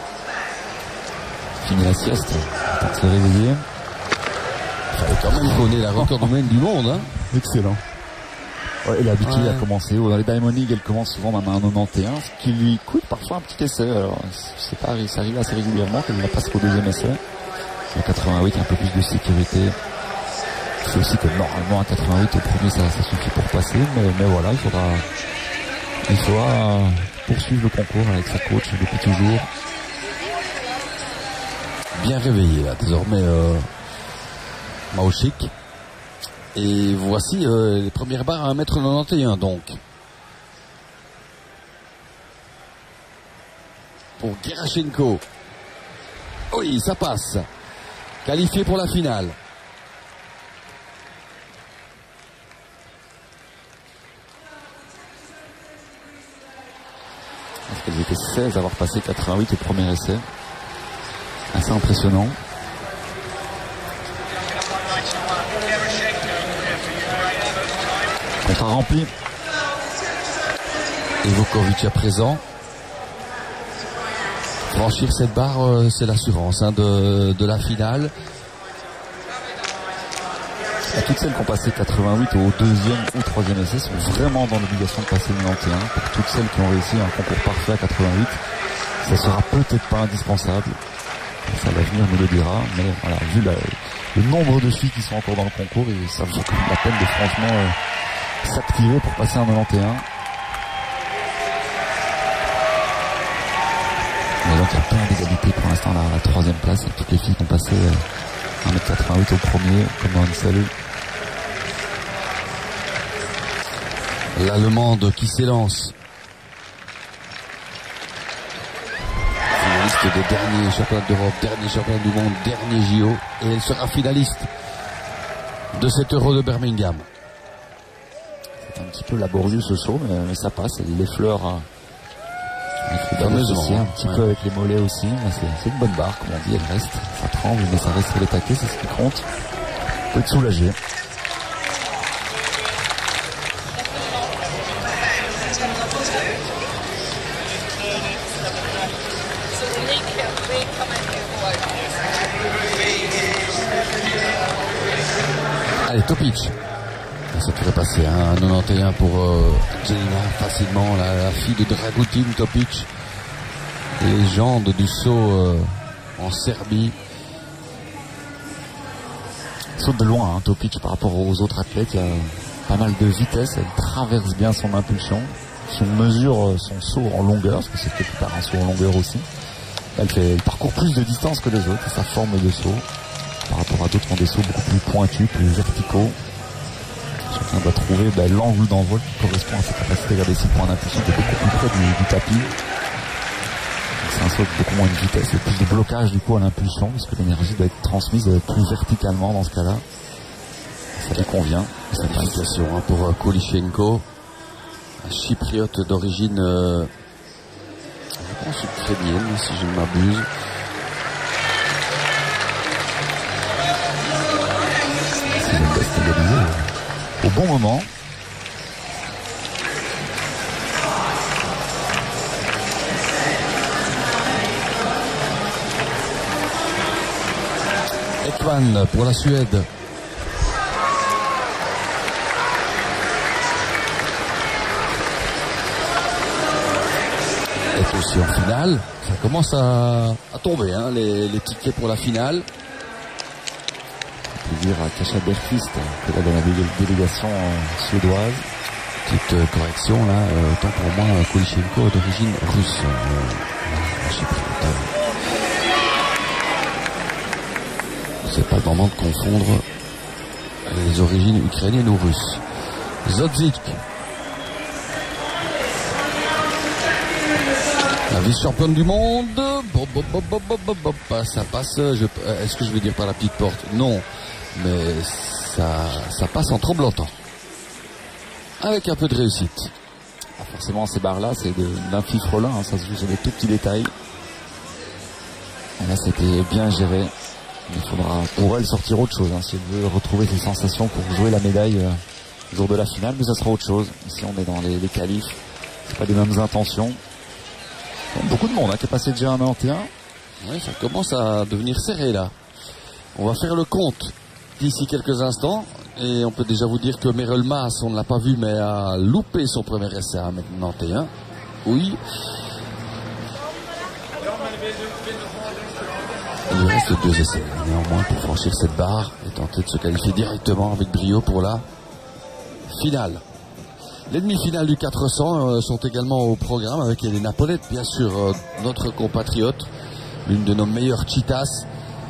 Fini la sieste, pour se réveiller. Il fallait quand même qu'on ait la record moyenne du monde. Hein. Excellent. Ouais, et l'habitude a commencé. Dans les Diamond League, elle commence souvent même à un 91, ce qui lui coûte parfois un petit essai. Alors, ça arrive assez régulièrement qu'elle la passe au deuxième essai. Le 88, un peu plus de sécurité. C'est aussi que normalement, un 88 au premier, ça suffit pour passer. Mais voilà, il faudra poursuivre le concours avec sa coach depuis toujours. Bien réveillé là désormais Maochik. Et voici les premières barres à 1,91 m donc. Pour Gerashenko. Oui, ça passe. Qualifié pour la finale. Parce qu'elles étaient 16 à avoir passé 88 au premier essai. Assez impressionnant. Contrat rempli. Ivokovic à présent. Franchir cette barre, c'est l'assurance de la finale. Et toutes celles qui ont passé 88 au deuxième ou troisième essai sont vraiment dans l'obligation de passer le 91. Pour toutes celles qui ont réussi un concours parfait à 88, ça sera peut-être pas indispensable. Ça, l'avenir nous le dira, mais voilà, vu le nombre de filles qui sont encore dans le concours, et ça vaut quand même la peine de franchement s'activer pour passer un 91. Mais donc il y a plein d'égalités pour l'instant à la troisième place, avec toutes les filles qui ont passé 1,88 m au premier, comme Ansel. L'Allemande qui s'élance. Finaliste des derniers championnats d'Europe, dernier championnat du monde, dernier JO. Et elle sera finaliste de cet Euro de Birmingham. C'est un petit peu laborieux ce saut, mais ça passe. Elle l'effleure fameusement, un petit peu avec les mollets aussi. C'est une bonne barre, comme on dit, elle reste. Ça tremble, mais ça reste sur les taquets, c'est ce qui compte. On peut être soulagé. Allez, Topic. Ça pourrait passer un 91 pour Angelina facilement, la fille de Dragutin Topic, légende du saut en Serbie. Saute de loin, hein, Topic, par rapport aux autres athlètes. Il y a pas mal de vitesse, elle traverse bien son impulsion. Si on mesure son saut en longueur, parce que c'est quelque part un saut en longueur aussi, elle parcourt plus de distance que les autres, sa forme de saut, par rapport à d'autres qui ont des sauts beaucoup plus pointus, plus verticaux. Chacun doit trouver l'angle d'envol qui correspond à sa capacité à garder ses points d'impulsion, qui est beaucoup plus près du tapis. C'est un saut avec beaucoup moins de vitesse et plus de blocage du coup à l'impulsion, parce que l'énergie doit être transmise plus verticalement dans ce cas-là. Ça lui convient. Qualification pour Kulichenko, un chypriote d'origine, je pense ukrainienne si je ne m'abuse. C'est une best égalisée au bon moment. Ekman pour la Suède. Est aussi en finale. Ça commence à tomber, hein, les tickets pour la finale. On peut dire à Kasia Bergqvist, qui est là dans la délégation suédoise. Petite correction là, autant pour moi Kulichenko d'origine russe. C'est pas le moment de confondre les origines ukrainiennes ou russes. Zodzik, la vice-championne du monde. Ça passe. Est-ce que je vais dire par la petite porte? Non, mais ça passe en tremblotant, avec un peu de réussite. Forcément, ces barres-là, c'est d'un fifrelin, hein, ça se joue sur des tout petits détails. Et là, c'était bien géré. Il faudra pour elle sortir autre chose, hein, si elle veut retrouver ses sensations pour jouer la médaille le jour de la finale, mais ça sera autre chose. Ici, on est dans les qualifs, c'est pas les mêmes intentions. Beaucoup de monde qui est passé déjà un 91. Oui, ça commence à devenir serré là. On va faire le compte d'ici quelques instants. Et on peut déjà vous dire que Merel Maas, on ne l'a pas vu, mais a loupé son premier essai à 1m91. Oui. Il lui reste 2 essais néanmoins pour franchir cette barre et tenter de se qualifier directement avec brio pour la finale. Les demi-finales du 400 sont également au programme avec Elena Paulette, bien sûr, notre compatriote, l'une de nos meilleures cheetahs,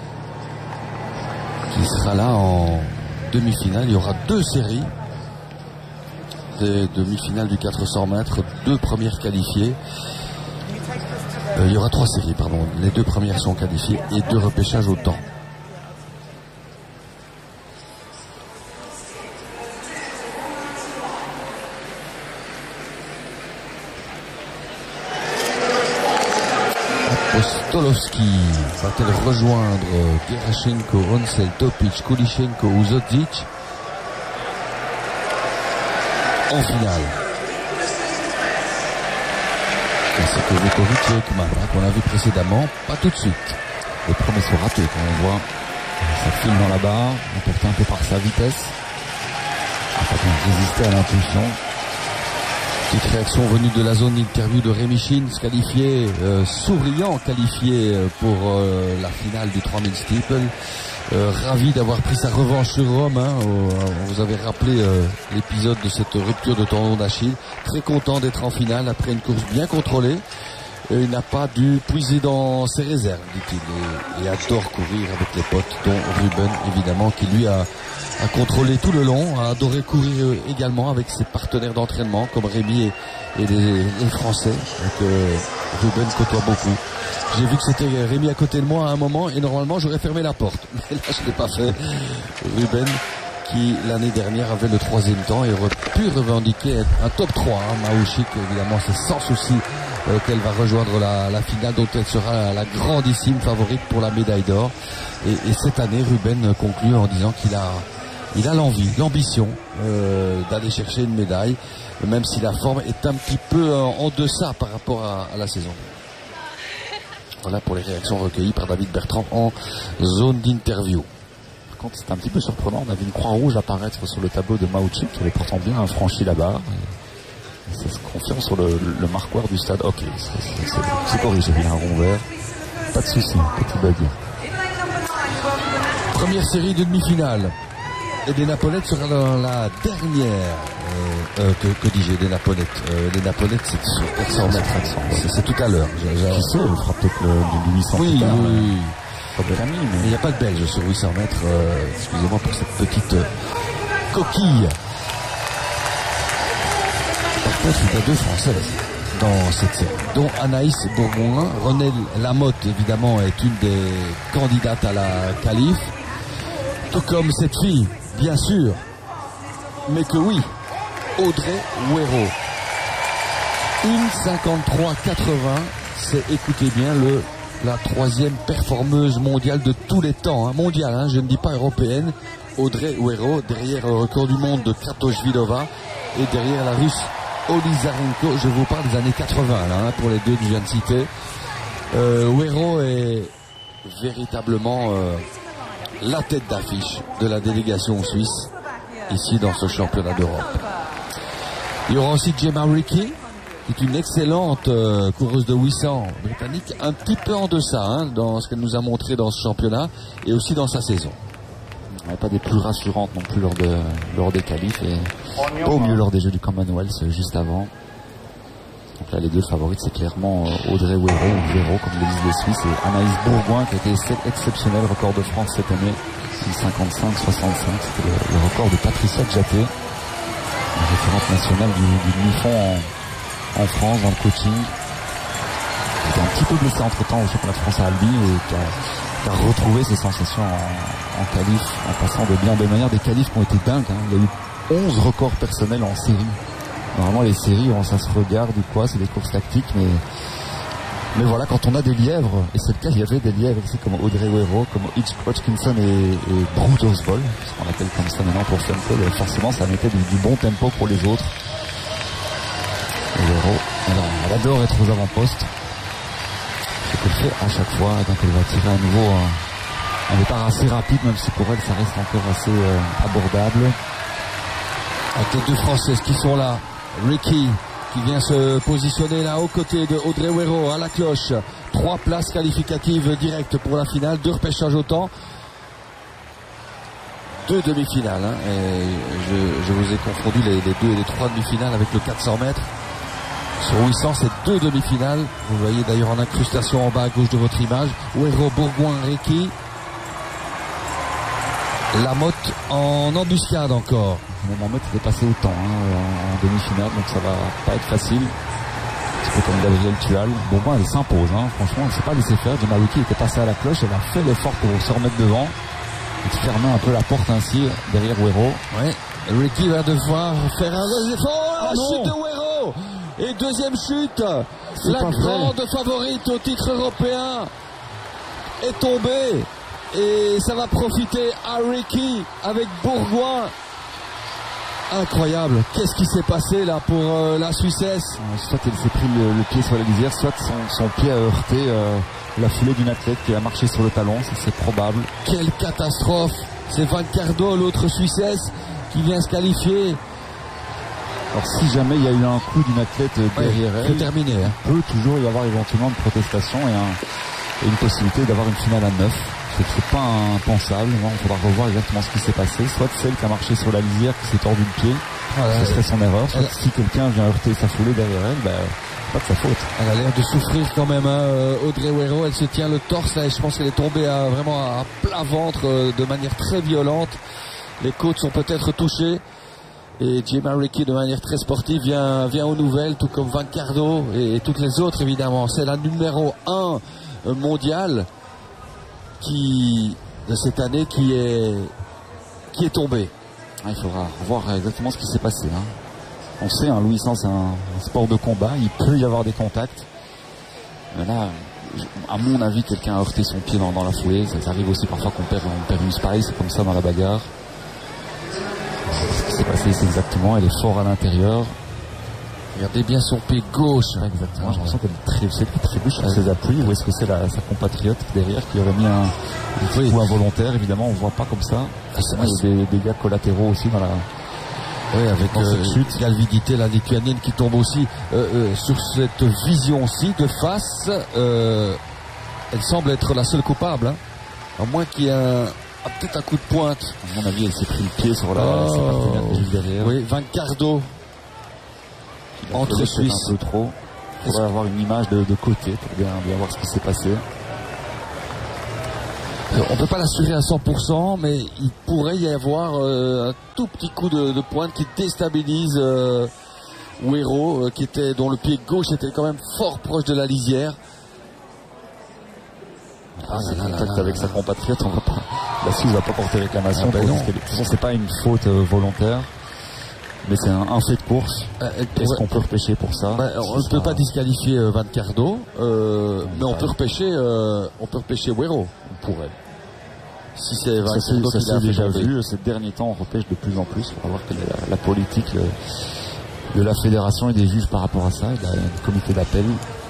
qui sera là en demi-finale. Il y aura 2 séries des demi-finales du 400 mètres, 2 premières qualifiées. Il y aura 3 séries, pardon. Les 2 premières sont qualifiées et 2 repêchages au temps. Apostolovski va-t-elle rejoindre Gerashenko, Ronsel, Topic, Kulichenko ou Zodzik en finale? C'est que Vukovic et Ekman, qu'on a vu précédemment, pas tout de suite. Les premiers sont ratés quand on voit ça file dans la barre, emporté un peu par sa vitesse. Pas bien résister à l'impulsion. Petite réaction venue de la zone d'interview de Rémi Chine, qualifié, souriant, qualifié pour la finale du 3000 steeple. Ravi d'avoir pris sa revanche sur Rome, hein. On vous avait rappelé l'épisode de cette rupture de tendon d'Achille. Très content d'être en finale après une course bien contrôlée. Il n'a pas dû puiser dans ses réserves, dit-il, et adore courir avec les potes, dont Ruben évidemment, qui lui a contrôlé tout le long, a adoré courir également avec ses partenaires d'entraînement comme Rémi et les Français, que Ruben côtoie beaucoup. J'ai vu que c'était Rémi à côté de moi à un moment et normalement j'aurais fermé la porte, mais là je ne l'ai pas fait. Ruben qui l'année dernière avait le 3e temps et aurait pu revendiquer un top 3, hein. Mahouchik évidemment, c'est sans souci qu'elle va rejoindre la finale, dont elle sera la grandissime favorite pour la médaille d'or. Et cette année, Ruben conclut en disant qu'il a l'envie, l'ambition d'aller chercher une médaille, même si la forme est un petit peu en deçà par rapport à la saison. Voilà pour les réactions recueillies par David Bertrand en zone d'interview. contre, c'était un petit peu surprenant. On a vu une croix rouge apparaître sur le tableau de Mauchik qui avait pourtant bien franchi la barre. Et ça se confirme sur le marquoir du stade. Ok, c'est corrigé, bien un rond vert. Pas de souci, petit bug. Première série de demi-finale. Et des Napolettes sera dans la dernière. Que dis-je, des Napolettes les Napolettes, c'est sur 400 mètres. C'est tout à l'heure. Qui sait, on fera peut-être le 800 oui, plus tard. Oui. Pas de Camille, mais il n'y a pas de Belge sur 800 mètres. Excusez-moi pour cette petite coquille. Par contre, il y a deux Françaises dans cette série, dont Anaïs Bourgoin. Renelle Lamotte, évidemment, est une des candidates à la qualif. Tout comme cette fille, bien sûr. Mais que oui, Audrey Huero. 1,53,80. C'est, écoutez bien, la troisième performeuse mondiale de tous les temps. Mondiale, je ne dis pas européenne. Audrey Huero, derrière le record du monde de Kratochvilova et derrière la Russe Olizarenko. Je vous parle des années 80, là, pour les deux que je viens de citer. Huero est véritablement la tête d'affiche de la délégation suisse ici dans ce championnat d'Europe. Il y aura aussi Gemma Rickey, qui est une excellente coureuse de 800 britannique, un petit peu en deçà dans ce qu'elle nous a montré dans ce championnat et aussi dans sa saison. Pas des plus rassurantes non plus lors des qualifs et pas au mieux lors des Jeux du Commonwealth juste avant. Donc là les deux favorites c'est clairement Audrey Huero comme le disent les Suisses, et Anaïs Bourgoin qui a été exceptionnel record de France cette année, 55-65, c'était le record de Patricia Djaté, la référente nationale du demi-fond en France dans le coaching. Elle était un petit peu blessée entre temps au championnat de France à Albi et qui a retrouvé ses sensations en qualif, en passant de bien belle manière, des qualifs qui ont été dingues. Il y a eu 11 records personnels en série. Normalement les séries, ça se regarde ou quoi, c'est des courses tactiques, mais voilà, quand on a des lièvres, et c'est le cas, il y avait des lièvres ici comme Audrey Huero, comme Hitch Hodgkinson et Brute Osbol, ce qu'on appelle comme ça maintenant pour Femco, forcément ça mettait du bon tempo pour les autres. Huero, elle adore être aux avant-postes. Ce qu'elle fait à chaque fois, donc elle va tirer à nouveau un départ assez rapide, même si pour elle ça reste encore assez abordable. Avec les deux Françaises qui sont là, Rickey qui vient se positionner là aux côtés de Audrey Huero à la cloche. 3 places qualificatives directes pour la finale, 2 repêchages au temps, 2 demi-finales. Et je vous ai confondu les 2 et les 3 demi-finales avec le 400 mètres. Sur 800, c'est 2 demi-finales. Vous voyez d'ailleurs en incrustation en bas à gauche de votre image. Huero, Bourgoin, Rickey. Lamotte en embuscade encore. Même en mètre, il est passé autant en demi-finale, donc ça va pas être facile. Un petit peu comme Gabriel Tual. Bourgoin, elle s'impose. Franchement, elle ne s'est pas laissé faire. Gemma Rickey était passée à la cloche. Elle a fait l'effort pour se remettre devant et de fermer un peu la porte ainsi derrière Huero. Ouais. Rickey va devoir faire un effort. La chute de Huero. Et deuxième chute. La grande favorite au titre européen est tombée. Et ça va profiter à Rickey avec Bourgoin. Incroyable. Qu'est-ce qui s'est passé là pour la Suissesse? Soit elle s'est pris le pied sur la lisière, soit son pied a heurté la foulée d'une athlète qui a marché sur le talon. Ça, c'est probable. Quelle catastrophe. C'est Van Cardo, l'autre Suissesse, qui vient se qualifier. Alors si jamais il y a eu un coup d'une athlète derrière elle, c'est terminé. Il peut toujours y avoir éventuellement une protestation et une possibilité d'avoir une finale à 9. C'est pas impensable. Il faudra revoir exactement ce qui s'est passé. Soit celle qui a marché sur la lisière qui s'est tordu le pied, ce serait son erreur. Soit si quelqu'un vient heurter sa foulée derrière elle, pas de sa faute. Elle a l'air de souffrir quand même, Audrey Huero. Elle se tient le torse là, et je pense qu'elle est tombée vraiment à plat ventre de manière très violente. Les côtes sont peut-être touchées. Et Gemma Rickey de manière très sportive vient aux nouvelles, tout comme Van Cardo et toutes les autres évidemment. C'est la numéro 1 mondiale de cette année qui est tombée. Il faudra voir exactement ce qui s'est passé. On sait, Louis Sans, c'est un sport de combat, il peut y avoir des contacts. Mais là, à mon avis, quelqu'un a heurté son pied dans la foulée. Ça arrive aussi parfois qu'on perd une spike, c'est comme ça dans la bagarre. Ce qui s'est passé, c'est exactement, elle est fort à l'intérieur. Regardez bien son pied gauche. Exactement, j'ai l'impression qu'elle trébuche sur ses appuis, ou est-ce que c'est sa compatriote derrière qui aurait mis un coup involontaire? Évidemment, on voit pas comme ça. Il y a des dégâts collatéraux aussi dans la... Oui, avec cette chute, Galvidité, la lituanienne, qui tombe aussi sur cette vision-ci de face. Elle semble être la seule coupable, hein. À moins qu'il y ait peut-être un coup de pointe. À mon avis, elle s'est pris le pied sur sa partenaire juste derrière. Oui, Vancardo. Entre Suisse. Un peu trop. Il faudrait avoir une image de côté pour bien voir ce qui s'est passé. On ne peut pas l'assurer à 100%, mais il pourrait y avoir un tout petit coup de pointe qui déstabilise Ouero, dont le pied gauche était quand même fort proche de la lisière. Contact avec sa compatriote, on va pas. La Suisse ne va pas porter réclamation. De toute façon, c'est pas une faute volontaire, mais c'est un fait de course. Est-ce qu'on peut repêcher pour ça? On ne peut pas disqualifier Vancardo, mais on peut repêcher Ouero. On pourrait. Si c'est Vancardo ça s'est déjà vu. Ces derniers temps, on repêche de plus en plus. On va voir quelle est la politique de la fédération et des juges par rapport à ça. Il y a un comité d'appel.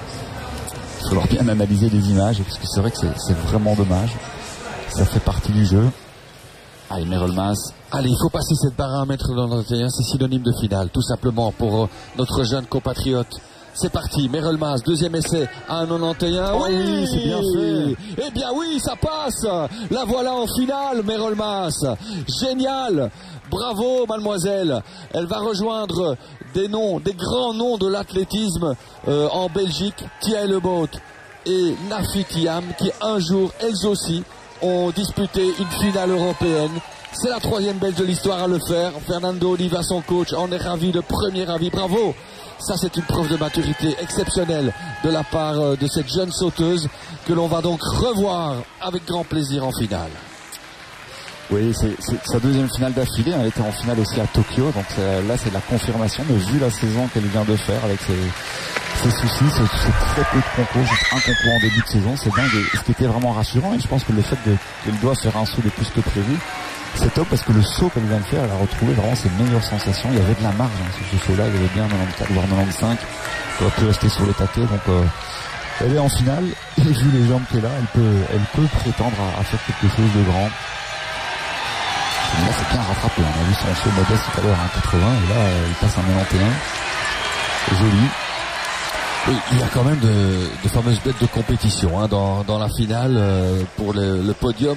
Il va falloir bien analyser les images, parce que c'est vrai que c'est vraiment dommage. Ça fait partie du jeu. Allez, Merelmas. Allez, il faut passer cette barre à 1m91, c'est synonyme de finale, tout simplement pour notre jeune compatriote. C'est parti, Merelmas, deuxième essai à 1,91. Oh oui, c'est bien fait. Eh bien oui, ça passe. La voilà en finale, Merelmas. Génial. Bravo, mademoiselle. Elle va rejoindre des grands noms de l'athlétisme en Belgique, Tia Leboot et Nafi Thiam, qui un jour, elles aussi, ont disputé une finale européenne. C'est la 3e Belge de l'histoire à le faire. Fernando Oliva, son coach, en est ravi, de premier avis. Bravo. Ça, c'est une preuve de maturité exceptionnelle de la part de cette jeune sauteuse que l'on va donc revoir avec grand plaisir en finale. Oui, c'est sa deuxième finale d'affilée. Elle était en finale aussi à Tokyo. Donc là, c'est la confirmation. Mais vu la saison qu'elle vient de faire avec ses soucis, c'est très peu de concours. Juste un concours en début de saison. C'est dingue. Et ce qui était vraiment rassurant, et je pense que le fait qu'elle doit faire un saut de plus que prévu, c'est top, parce que le saut qu'elle vient de faire, elle a retrouvé vraiment ses meilleures sensations. Il y avait de la marge sur ce saut-là. Il y avait bien 94 voire 95. Elle aurait pu rester sur le taquet. Donc elle est en finale. Et vu les jambes qu'elle a, elle peut prétendre à faire quelque chose de grand. Là, c'est bien rattrapé. On a vu son saut modeste tout à l'heure à 1,80 et là, il passe un 91. Joli. Oui, il y a quand même de fameuses bêtes de compétition hein, dans la finale. Pour le podium,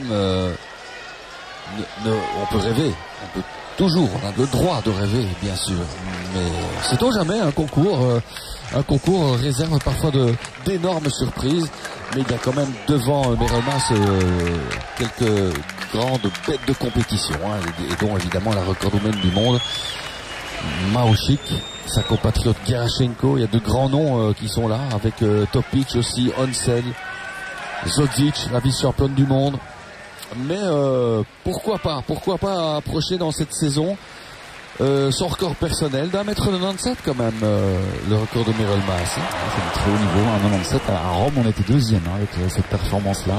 on peut rêver. On peut toujours, on a le droit de rêver, bien sûr. Mais sait-on jamais, un concours réserve parfois d'énormes surprises. Mais il y a quand même devant Merelmas quelques grandes bêtes de compétition, hein, et dont évidemment la recordwoman du monde, Maochik, sa compatriote Gerashenko. Il y a de grands noms qui sont là, avec Topic aussi, Onsel, Zodzic, la vice-championne du monde. Mais pourquoi pas approcher dans cette saison son record personnel d'1,97 m quand même, le record de Merelmas. Hein. C'est du très haut niveau, 1,97 m. À Rome, on était deuxième hein, avec cette performance-là.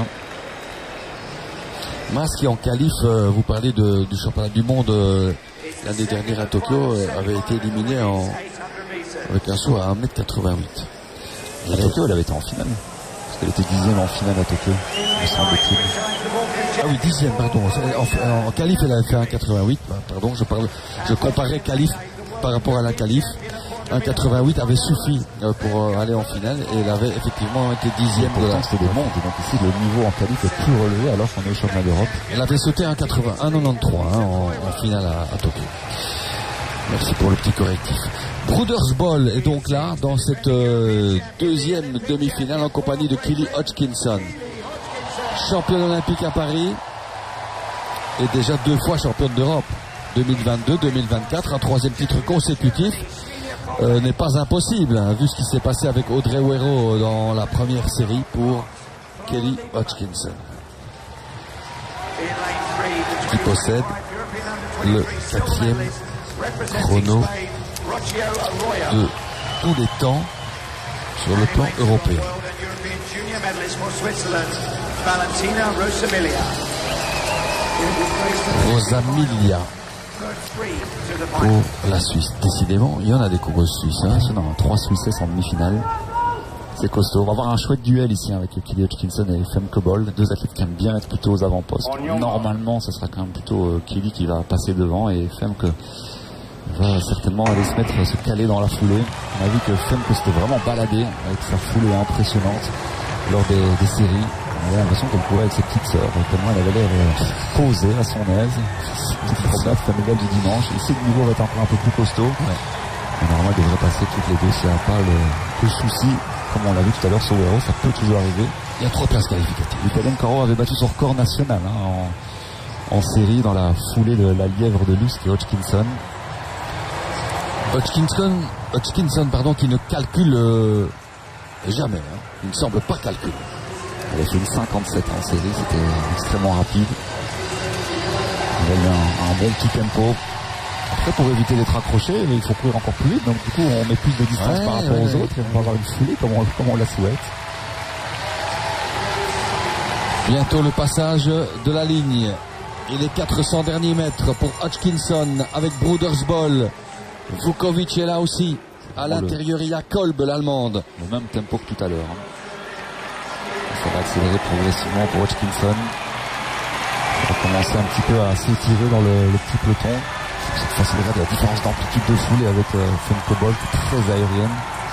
Mas qui en qualif, vous parlez du championnat du monde l'année dernière à Tokyo, avait été éliminé avec un saut à 1,88 m. À Tokyo, elle avait été en finale. Parce qu'elle était 10e en finale à Tokyo, me semble-t-il. Ah oui, 10e, pardon. En qualif, elle avait fait 1,88. Pardon, je comparais qualif par rapport à la qualif. 1,88 avait suffi pour aller en finale et elle avait effectivement été 10e de la... C'était des mondes, donc ici le niveau en qualif est plus relevé alors qu'on est au championnat d'Europe. Elle avait sauté 1,93 hein, en finale à Tokyo. Merci pour le petit correctif. Brothers Ball est donc là dans cette deuxième demi-finale en compagnie de Kelly Hodgkinson, championne olympique à Paris et déjà 2 fois championne d'Europe, 2022, 2024, un 3e titre consécutif. N'est pas impossible, hein, vu ce qui s'est passé avec Audrey Ouero dans la première série pour Kelly Hodgkinson, qui possède le 4e chrono de tous les temps sur le plan européen. Rosamilia pour la Suisse. Décidément, il y en a des coureuses suisses. Hein. Non, 3 Suissesses en demi-finale. C'est costaud. On va avoir un chouette duel ici avec Kelly Hodgkinson et Femke Bol. Deux athlètes qui aiment bien être plutôt aux avant-postes. Normalement, ce sera quand même plutôt Kelly qui va passer devant et Femke va certainement aller se caler dans la foulée. On a vu que Femke s'était vraiment baladée avec sa foulée impressionnante lors des séries. On avait l'impression qu'elle courait avec ses petites sœurs, tellement elle avait l'air posée à son aise. Petite promenade familiale du dimanche. Ici, le niveau va être un peu plus costaud. Ouais. Normalement, elle devrait passer toutes les deux s'il n'y a pas le souci. Comme on l'a vu tout à l'heure sur Wero, ça peut toujours arriver. Il y a 3 places qualificatives. L'Italienne Caro avait battu son record national en série dans la foulée de la lièvre de Lusk et Hodgkinson. Hodgkinson, qui ne calcule jamais. Hein. Il ne semble pas calculer. Elle a fait une 57 en série, c'était extrêmement rapide. Elle a eu un bon petit tempo. Après, pour éviter d'être accroché, il faut courir encore plus vite. Donc, du coup, on met plus de distance par rapport aux autres et on va avoir une foulée comme on la souhaite. Bientôt le passage de la ligne. Et les 400 derniers mètres pour Hodgkinson avec Brodersbol. Vukovic est là aussi. À l'intérieur, il y a Kolb, l'Allemande. Le même tempo que tout à l'heure. Ça va accélérer progressivement pour Hodgkinson. On va commencer un petit peu à s'étirer dans le petit peloton. Ça facilitera de la différence d'amplitude de foulée avec Femke Bol, qui est très aérienne.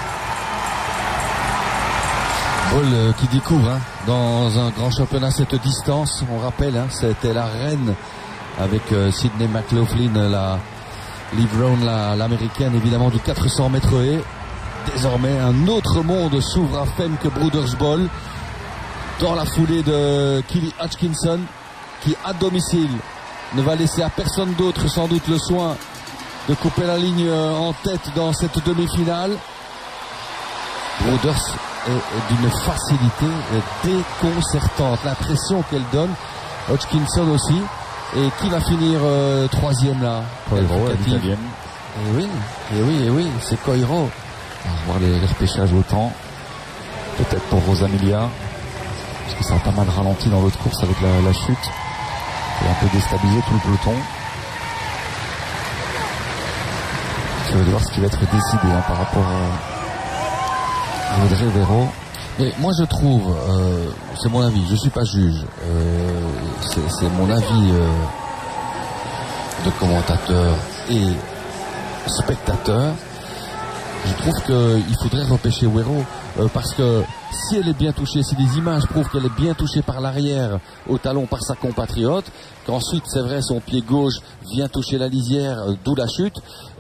Bol qui découvre dans un grand championnat cette distance. On rappelle, c'était la reine avec Sydney McLaughlin, Liv Rowan, l'américaine évidemment du 400 mètres haies. Désormais, un autre monde s'ouvre à Femke Brodersbol dans la foulée de Kelly Hodgkinson, qui à domicile ne va laisser à personne d'autre sans doute le soin de couper la ligne en tête dans cette demi-finale. Broders est d'une facilité déconcertante. L'impression qu'elle donne, Hodgkinson aussi. Et qui va finir troisième là? Coiro, l'italienne. Et oui, c'est Coiro. On va voir les repêchages au temps. Peut-être pour Rosamilia. Parce que ça a pas mal ralenti dans l'autre course avec la chute. Et un peu déstabilisé tout le peloton. Je vais voir ce qui va être décidé par rapport à Audrey Véro. Mais moi je trouve, c'est mon avis, je suis pas juge, c'est mon avis de commentateur et spectateur. Je trouve qu'il faudrait repêcher Wero parce que si elle est bien touchée, si les images prouvent qu'elle est bien touchée par l'arrière au talon par sa compatriote, qu'ensuite c'est vrai son pied gauche vient toucher la lisière, d'où la chute.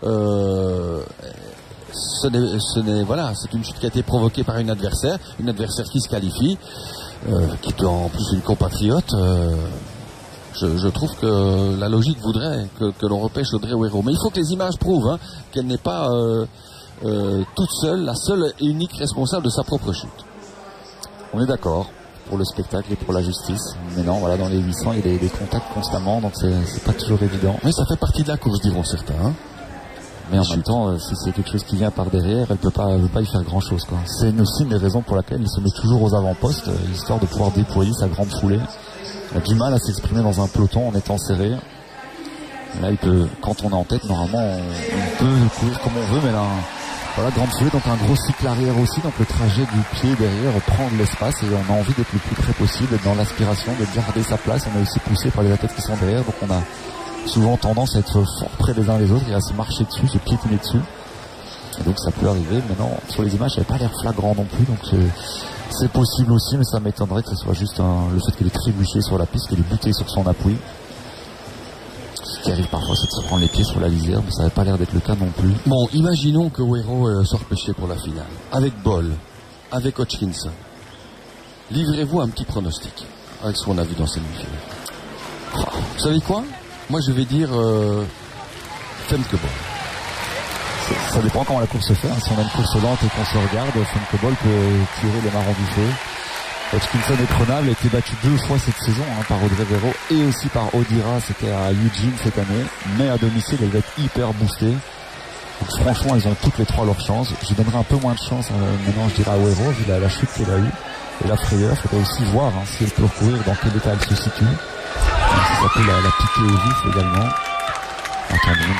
C'est une chute qui a été provoquée par une adversaire qui se qualifie, qui est en plus une compatriote. Je trouve que la logique voudrait que l'on repêche Audrey Wero. Mais il faut que les images prouvent qu'elle n'est pas toute seule, la seule et unique responsable de sa propre chute. On est d'accord pour le spectacle et pour la justice. Mais non, voilà, dans les 800, il y a des contacts constamment, donc c'est pas toujours évident. Mais ça fait partie de la course, diront certains. Mais en même temps, si c'est quelque chose qui vient par derrière, elle peut pas y faire grand chose, quoi. C'est aussi une des raisons pour laquelle il se met toujours aux avant-postes, histoire de pouvoir déployer sa grande foulée. Il a du mal à s'exprimer dans un peloton en étant serré. Et là, quand on est en tête, normalement, on peut courir comme on veut, mais là, voilà, grande foulée, donc un gros cycle arrière aussi, donc le trajet du pied derrière prend de l'espace et on a envie d'être le plus près possible, d'être dans l'aspiration, de garder sa place. On est aussi poussé par les athlètes qui sont derrière, donc on a souvent tendance à être fort près les uns les autres et à se marcher dessus, se piétiner dessus. Et donc ça peut arriver. Maintenant, sur les images, ça n'avait pas l'air flagrant non plus, donc c'est possible aussi, mais ça m'étonnerait que ce soit juste le fait qu'elle ait trébuché sur la piste, qu'elle ait buté sur son appui. Ce qui arrive parfois, c'est de se prendre les pieds sur la lisière, mais ça n'avait pas l'air d'être le cas non plus. Bon, imaginons que Wero soit repêché pour la finale, avec Bol, avec Hodgkinson. Livrez-vous un petit pronostic avec ce qu'on a vu dans cette demi-finale. Vous savez quoi? Moi, je vais dire Femke Bol. Ça dépend comment la course se fait. Si on a une course lente et qu'on se regarde, Femke Bol peut tirer les marrons du feu. Hodgkinson est prenable, a été battu 2 fois cette saison par Audrey Véro et aussi par Odira, c'était à Eugene cette année. Mais à domicile, elle va être hyper boostée. Donc franchement, ils ont toutes les 3 leur chance. Je donnerai un peu moins de chance maintenant, je dirais à Wero, vu la chute qu'elle a eue et la frayeur. Il faudrait aussi voir si elle peut courir, dans quel état elle se situe. Si ça peut la piquer au vif également. En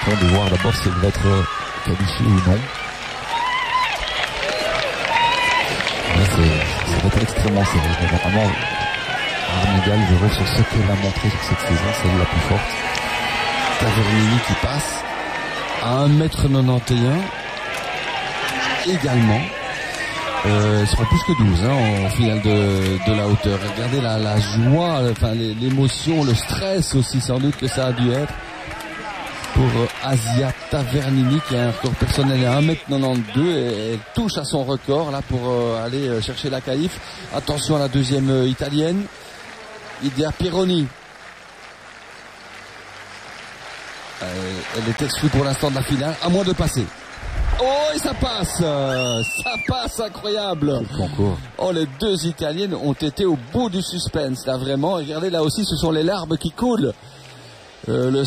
attend de voir d'abord si elle va être qualifiée ou non. Ça va être extrêmement serré. Vraiment, Armégal verra sur ce qu'elle a montré sur cette saison, c'est elle la plus forte. Tavernini qui passe à 1m91 également. Ils seront plus que 12 en finale de la hauteur. Regardez la joie, enfin l'émotion, le stress aussi sans doute que ça a dû être pour Asia Tavernini qui a un record personnel à 1m92 et elle touche à son record là pour aller chercher la qualif. Attention à la deuxième italienne, Idea Pironi. Elle est exclue pour l'instant de la finale, à moins de passer. Oh, et ça passe, incroyable. Oh, les deux Italiennes ont été au bout du suspense, là vraiment. Regardez, là aussi, ce sont les larmes qui coulent. Le